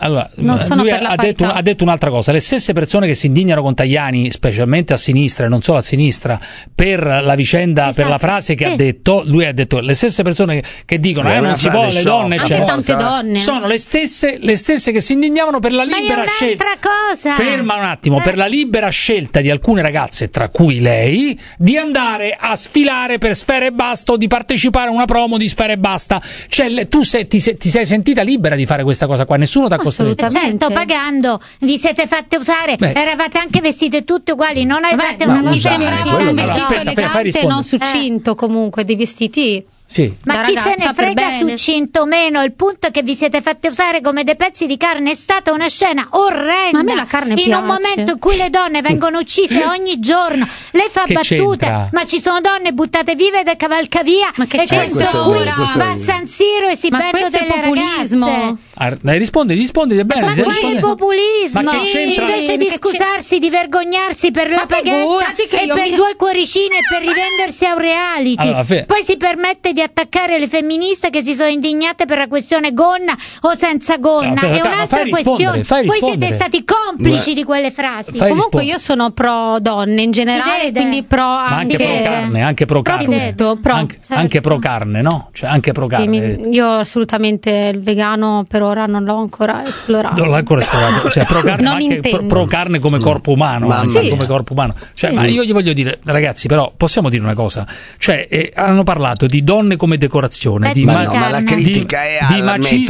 lui ha detto un'altra cosa. Le stesse persone che si indignano con Tajani, specialmente a sinistra e non solo a sinistra, per la vicenda, per la frase che ha detto, lui ha detto le stesse persone che dicono non si può, le donne, anche tante donne sono le stesse che si indignavano per la libera scelta. Cosa? Ferma un attimo, per la libera scelta di alcune ragazze, tra cui lei, di andare a sfilare per Sfera Ebbasta o di partecipare a una promo di Sfera Ebbasta. Cioè tu ti sei sentita libera di fare questa cosa qua, nessuno ti ha costretto. Certo, pagando, vi siete fatte usare, eravate anche vestite tutte uguali, non avevate mi sembrava un vestito elegante, non succinto, comunque dei vestiti. Sì. Ma chi se ne frega succinto o meno, il punto è che vi siete fatte usare come dei pezzi di carne. È stata una scena orrenda. Ma a me la carne piace. Un momento in cui le donne vengono uccise ogni giorno, lei fa battute, ma ci sono donne buttate vive da cavalcavia, ma che c'è? Va a San Siro e si perdono delle populismo. Lei risponde bene. Ma quale populismo? Ma che invece di scusarsi, di vergognarsi per la paghetta e per 2 cuoricini e per rivendersi a un reality, poi si permette di attaccare le femministe che si sono indignate per la questione gonna o senza gonna. È un'altra questione. Voi siete stati complici di quelle frasi. Comunque io sono pro donne in generale, quindi pro anche pro carne, anche pro carne. Anche pro carne, no? Cioè anche pro carne. Io assolutamente il vegano per ora non l'ho ancora esplorato. Non l'ho ancora esplorato, cioè pro carne, ma anche pro carne come corpo umano, come corpo umano. Cioè, ma io gli voglio dire, ragazzi, però possiamo dire una cosa, cioè hanno parlato di donne come decorazione, ma la critica è di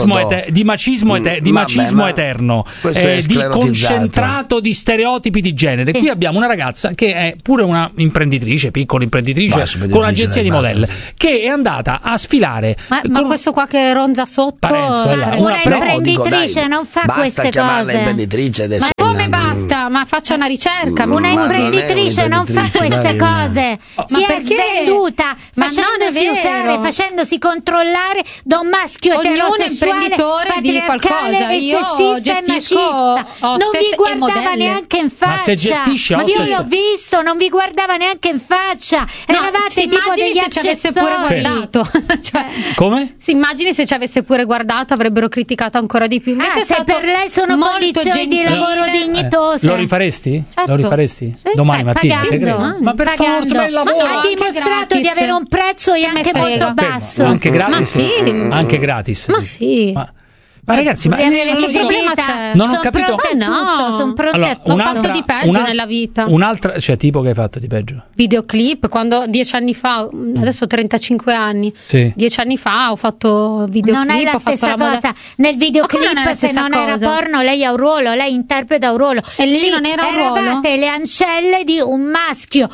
macismo eterno, di concentrato di stereotipi di genere. Qui abbiamo una ragazza che è pure una imprenditrice, piccola imprenditrice, con un'agenzia di modelle, che è andata a sfilare. Ma questo qua che ronza sotto, una imprenditrice non fa queste cose. Imprenditrice adesso. Ma come basta? Ma faccia una ricerca. Una imprenditrice non fa queste cose. Si è svenduta facendosi usare, facendosi controllare da un maschio eterosessuale, di qualcosa. Io gestisco non vi guardava neanche in faccia. Ma se gestisce io l'ho visto, non vi guardava neanche in faccia. Eravate tipo degli accessori. Se ci avesse pure guardato. Come? Si immagini se ci avesse pure guardato, avrebbero criticato ancora di più. Invece se per lei sono condizioni di lavoro dignitose. Lo rifaresti? Certo. Lo rifaresti? Domani mattina? Ma per forza, ma il lavoro. Ha dimostrato di avere un prezzo anche molto basso. Anche gratis? Ma sì. Anche gratis? Ma sì. Ma ragazzi, ma che problema c'è? Non ho capito. Sono pronte ho fatto di peggio nella vita. Un'altra, cioè tipo che hai fatto di peggio? Videoclip, quando 10 anni fa, adesso ho 35 anni. Sì. 10 anni fa ho fatto videoclip, non è la stessa cosa. Nel videoclip se non era porno, lei ha un ruolo, lei interpreta un ruolo. E lì non era un ruolo. Eravate le ancelle di un maschio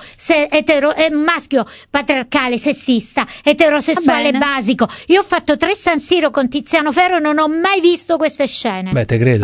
un maschio patriarcale, sessista, eterosessuale basico. Io ho fatto 3 San Siro con Tiziano Ferro e non ho mai visto queste scene. Beh, te credo.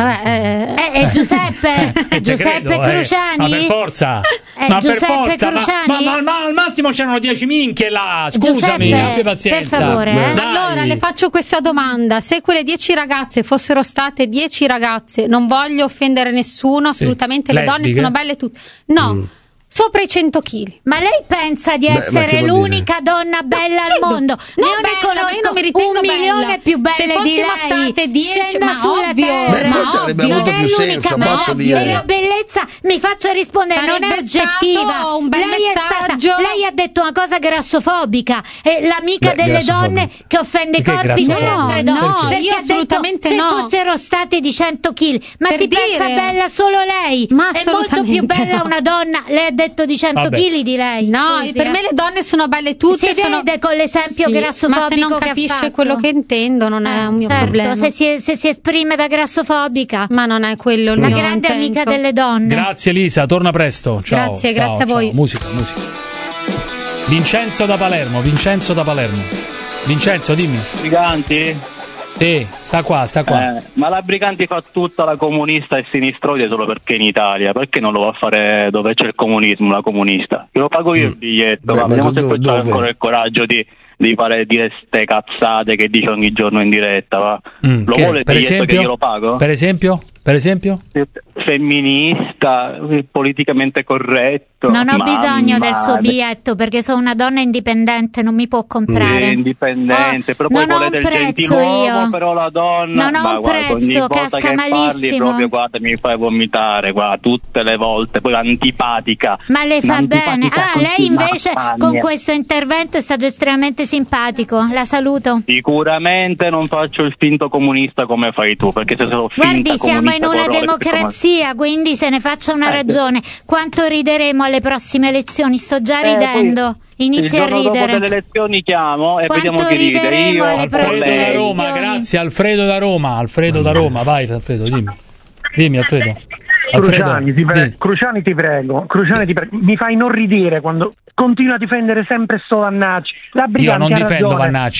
Giuseppe Cruciani. Ma per forza. Giuseppe Cruciani. Ma al massimo c'erano 10 minchie là. Scusami, abbi pazienza. Per favore. Allora le faccio questa domanda: se quelle 10 ragazze fossero state 10 ragazze, non voglio offendere nessuno, assolutamente, le donne sono belle tutte. No. Sopra i 100 kg. Ma lei pensa di essere l'unica donna bella al mondo? Non io ne conosco io non mi ritengo 1 milione più belle di lei. Se fossimo state 10, ma ovvio. Forse avrebbe avuto più senso, posso dire. La bellezza, mi faccia rispondere, non è oggettiva. Un bel messaggio. Lei ha detto una cosa grassofobica, è l'amica delle donne che offende i corpi delle altre donne. No, io assolutamente no. Se fossero state di 100 kg, ma si pensa bella solo lei? Ma è molto più bella una donna. Lei ha detto di 100 kg di lei. No, per me le donne sono belle tutte. Si vede con l'esempio grassofobico, ma se non capisce quello che intendo non è un mio problema. Se si esprime da grassofobica, ma non è quello il mio intento. La grande amica delle donne. Grazie Elisa, torna presto. Ciao. Grazie a voi. Musica. Vincenzo da Palermo. Vincenzo, dimmi. Briganti? Sì, sta qua. Ma la Briganti fa tutta la comunista e sinistroide solo perché in Italia. Perché non lo va a fare dove c'è il comunismo, la comunista? Io lo pago io il biglietto, ma vediamo se poi c'è ancora il coraggio di dire ste cazzate che dice ogni giorno in diretta, va. Lo vuole il biglietto che io lo pago? Per esempio? Per esempio? Femminista, politicamente corretto. Non ho bisogno del suo biglietto perché sono una donna indipendente, non mi può comprare. Indipendente, però poi volete il gentiluomo, però la donna. Non ho un prezzo, casca malissimo. Proprio, guarda, mi fai vomitare, guarda, tutte le volte, poi antipatica. Ma le fa bene. Lei invece con questo intervento è stato estremamente simpatico. La saluto. Sicuramente non faccio il finto comunista come fai tu, perché se sono finta guardi, siamo in una democrazia, quindi se ne faccia una ragione. Quanto rideremo alle prossime elezioni? Sto già ridendo. Inizia a ridere. Dopo le elezioni chiamo e quanto vediamo chi ride. Io Alfredo da Roma, grazie Alfredo da Roma. Vai Alfredo, dimmi Alfredo. Cruciani ti prego, mi fai inorridire quando continua a difendere sempre sto Vannacci. Io non difendo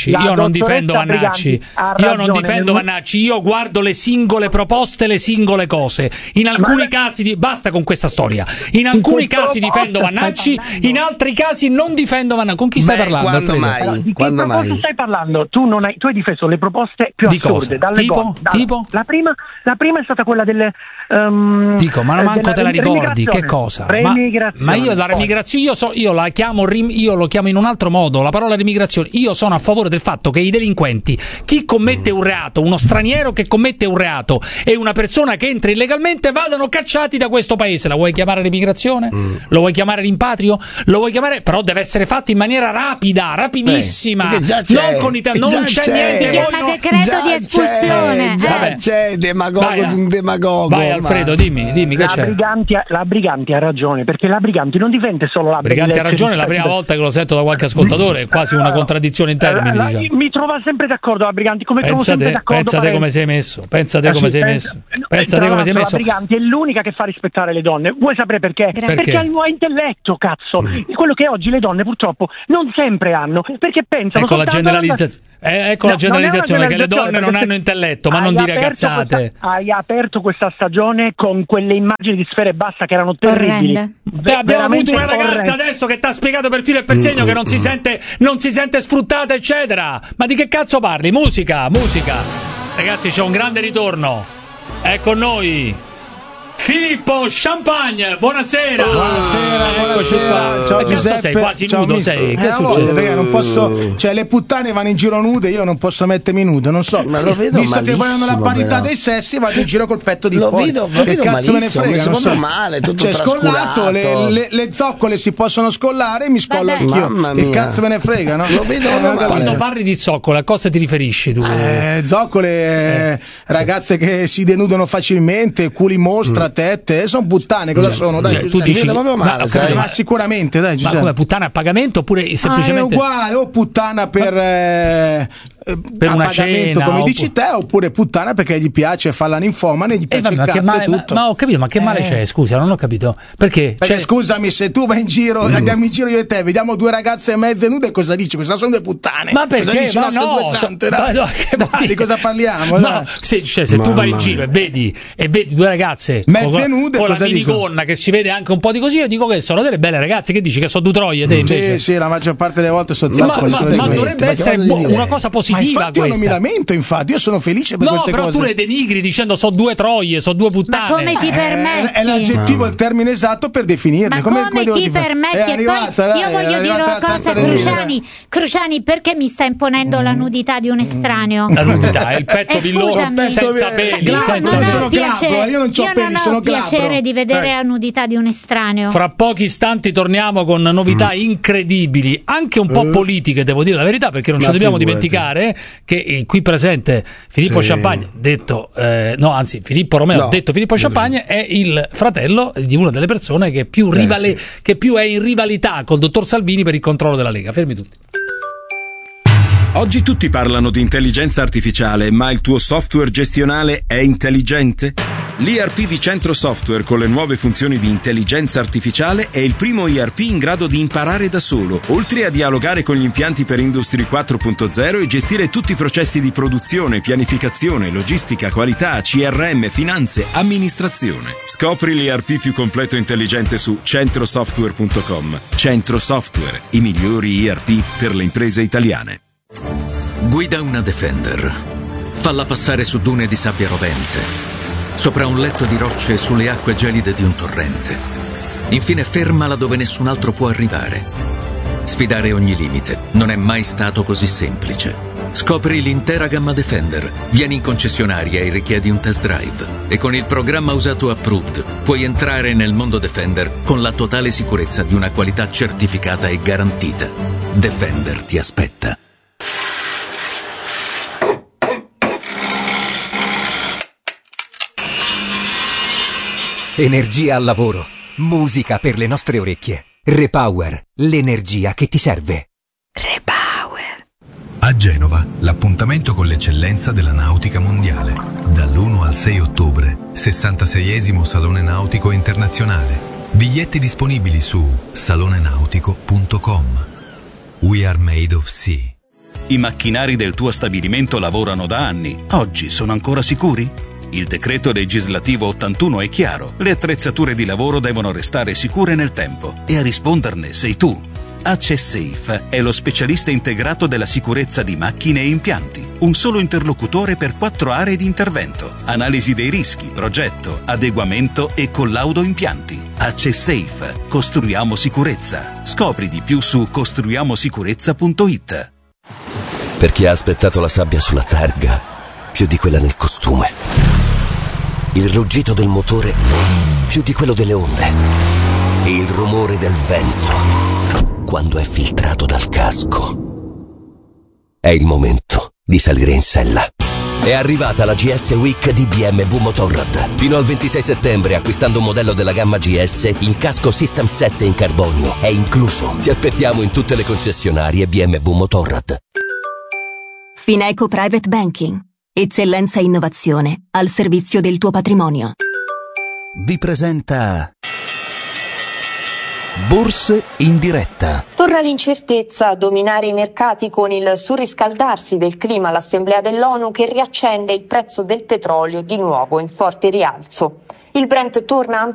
Vannacci, io guardo le singole proposte, le singole cose. In alcuni casi basta con questa storia. In alcuni casi difendo Vannacci, in altri casi non difendo Vannacci. Con chi stai parlando? Quando mai? Quando mai? Stai parlando? Tu hai difeso le proposte più assurde. Tipo? La prima è stata quella delle ma manco te la ricordi che cosa? Ma io la remigrazione io lo chiamo in un altro modo, la parola remigrazione. Io sono a favore del fatto che i delinquenti, chi commette un reato, uno straniero che commette un reato e una persona che entra illegalmente, vadano cacciati da questo paese. La vuoi chiamare remigrazione? Lo vuoi chiamare rimpatrio? Lo vuoi chiamare, però deve essere fatto in maniera rapidissima, non con non c'è niente. Si chiama decreto di espulsione. C'è un demagogo. Vai Alfredo, dimmi che c'è. La Briganti ha ragione, perché la Briganti non difende solo la Briganti ha ragione, la prima volta che lo sento da qualche ascoltatore, è quasi una contraddizione in termini, diciamo. Mi trova sempre d'accordo la Briganti, come trovo sempre d'accordo. Pensate come sei messo. La Briganti è l'unica che fa rispettare le donne. Vuoi sapere perché? Perché ha il nuovo intelletto, cazzo. Quello che oggi le donne purtroppo non sempre hanno, perché pensano la generalizzazione che le donne non hanno intelletto, ma non dire cazzate. Hai aperto questa stagione con quelle immagini di Sfera Ebbasta che erano terribili. Abbiamo avuto una ragazza adesso che ti ha spiegato per filo e per segno che non si sente sfruttata, eccetera. Ma di che cazzo parli? Musica. Ragazzi, c'è un grande ritorno. È con noi Filippo Champagne, buonasera. Ciao Giuseppe. Sei quasi nudo, sei. Che è successo? Perché non posso, cioè le puttane vanno in giro nude, io non posso mettermi nudo, non so. Ma lo vedo visto che vogliono la parità dei sessi, vado in giro col petto di fuori. Lo vedo cazzo me ne frega, non so. Male, tutto scollato, le zoccole si possono scollare, mi scollo anch'io. Che cazzo me ne frega, no? Lo vedo quando parli di zoccole, a cosa ti riferisci tu? Zoccole, ragazze che si denudano facilmente, culi mostra, tette, sono puttane, cosa sono? Dai, tu dici, ma sicuramente, dai, Giuseppe. Ma come, puttana a pagamento oppure semplicemente è uguale, o puttana per una cena, come dici te, oppure puttana perché gli piace fare la ninfomane, gli piace il cazzo e tutto. Ma ho capito, ma che male c'è? Scusa, non ho capito. Perché scusami, se tu vai in giro, andiamo in giro io e te, vediamo due ragazze mezze nude, cosa dici? Queste sono due puttane. Ma perché? Cosa dici? Ma sono due sante, dai, di cosa parliamo? No, se tu vai in giro e vedi due ragazze mezze nude, con la minigonna che si vede anche un po' di così, io dico che sono delle belle ragazze. Che dici, che sono due troie? Sì, la maggior parte delle volte sono zoccoli. Ma dovrebbe essere una cosa positiva. Infatti io non mi lamento, infatti io sono felice per queste cose. No, però tu le denigri dicendo so due troie, so due puttane. Ma come ti permetti? È l'aggettivo, il termine esatto per definirle. Ma come ti permetti? E poi io voglio dire una cosa, Cruciani, perché mi sta imponendo la nudità di un estraneo? La nudità è il petto villoso senza peli. Io non ho peli, sono glabro. Non ho piacere di vedere la nudità di un estraneo. Fra pochi istanti torniamo con novità incredibili, anche un po' politiche, devo dire la verità, perché non ci dobbiamo dimenticare che qui presente Filippo Champagne, Filippo Romeo, detto Filippo Champagne, è il fratello di una delle persone che più è in rivalità col dottor Salvini per il controllo della Lega. Fermi tutti. Oggi tutti parlano di intelligenza artificiale, ma il tuo software gestionale è intelligente? L'ERP di Centro Software con le nuove funzioni di intelligenza artificiale è il primo ERP in grado di imparare da solo, oltre a dialogare con gli impianti per Industry 4.0 e gestire tutti i processi di produzione, pianificazione, logistica, qualità, CRM, finanze, amministrazione. Scopri l'ERP più completo e intelligente su centrosoftware.com. Centro Software, i migliori ERP per le imprese italiane. Guida una Defender. Falla passare su dune di sabbia rovente. sopra un letto di rocce e sulle acque gelide di un torrente. Infine fermala dove nessun altro può arrivare. Sfidare ogni limite non è mai stato così semplice. Scopri l'intera gamma Defender, vieni in concessionaria e richiedi un test drive. E con il programma Usato Approved puoi entrare nel mondo Defender con la totale sicurezza di una qualità certificata e garantita. Defender ti aspetta. Energia al lavoro, musica per le nostre orecchie. Repower, l'energia che ti serve. A Genova, l'appuntamento con l'eccellenza della nautica mondiale. Dall'1 al 6 ottobre, 66esimo Salone Nautico Internazionale. Biglietti disponibili su salonenautico.com. We are made of sea. I macchinari del tuo stabilimento lavorano da anni. Oggi sono ancora sicuri? Il decreto legislativo 81 è chiaro. Le attrezzature di lavoro devono restare sicure nel tempo. E a risponderne sei tu. AccessSafe è lo specialista integrato della sicurezza di macchine e impianti. Un solo interlocutore per 4 aree di intervento. Analisi dei rischi, progetto, adeguamento e collaudo impianti. AccessSafe. Costruiamo sicurezza. Scopri di più su costruiamosicurezza.it. Per chi ha aspettato la sabbia sulla targa, più di quella nel costume. Il ruggito del motore, più di quello delle onde. E il rumore del vento quando è filtrato dal casco. È il momento di salire in sella. È arrivata la GS Week di BMW Motorrad. Fino al 26 settembre, acquistando un modello della gamma GS, il casco System 7 in carbonio è incluso. Ti aspettiamo in tutte le concessionarie BMW Motorrad. Fineco Private Banking. Eccellenza e innovazione al servizio del tuo patrimonio. Vi presenta Borse in diretta. Torna l'incertezza a dominare i mercati con il surriscaldarsi del clima all'Assemblea dell'ONU che riaccende il prezzo del petrolio di nuovo in forte rialzo. Il Brent torna